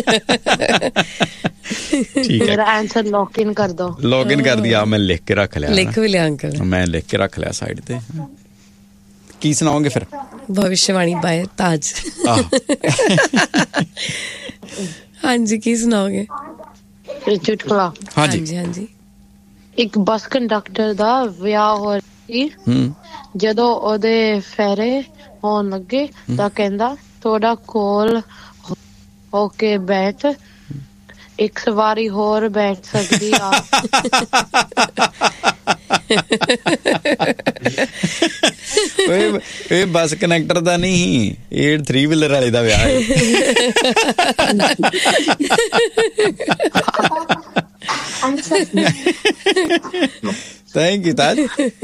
ठीक है मेरा आंसर लॉक इन कर दो। लॉग इन कर दिया मैं लिख के रख लिया। लिख भी लिया अंकल मैं लिख के रख लिया साइड पे। की सुनाओगे फिर भविष्यवाणी बाय ताज। हाँ जी की सुनाओगे चुटकुला। हाँ जी हाँ जी एक बस कंडक्टर दा ਵਿਆਹ ਹੋ ਰਹੀ ਜਦੋਂ ਉਹਦੇ ਫੇਰੇ ਹੋਣ ਲੱਗੇ ਤਾਂ ਕਹਿੰਦਾ ਥੋੜਾ ਕੋਲ ਹੋ ਕੇ ਬੈਠ ਇੱਕ ਸਵਾਰੀ ਹੋਰ ਬੈਠ ਸਕਦੀ ਆ। ਓਏ ਇਹ ਬੱਸ ਕਨੈਕਟਰ ਦਾ ਨਹੀਂ ਇਹ थ्री ਵੀਲਰ ਵਾਲੇ ਦਾ ਵਿਆਹ ਹੈ। Thank you Taj.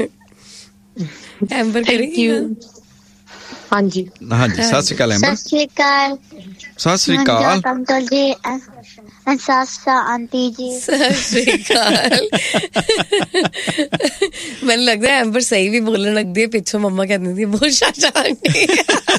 एम्बर करेगी हाँ जी हाँ जी सत श्री अकाल एम्बर। सत श्री अकाल सत श्री अकाल अंकल जी सासा आंटी जी सत श्री अकाल। मैंने लगता है एम्बर सही भी बोलने लगती है पिछों मम्मा कहती थी बोल चाचा आंटी।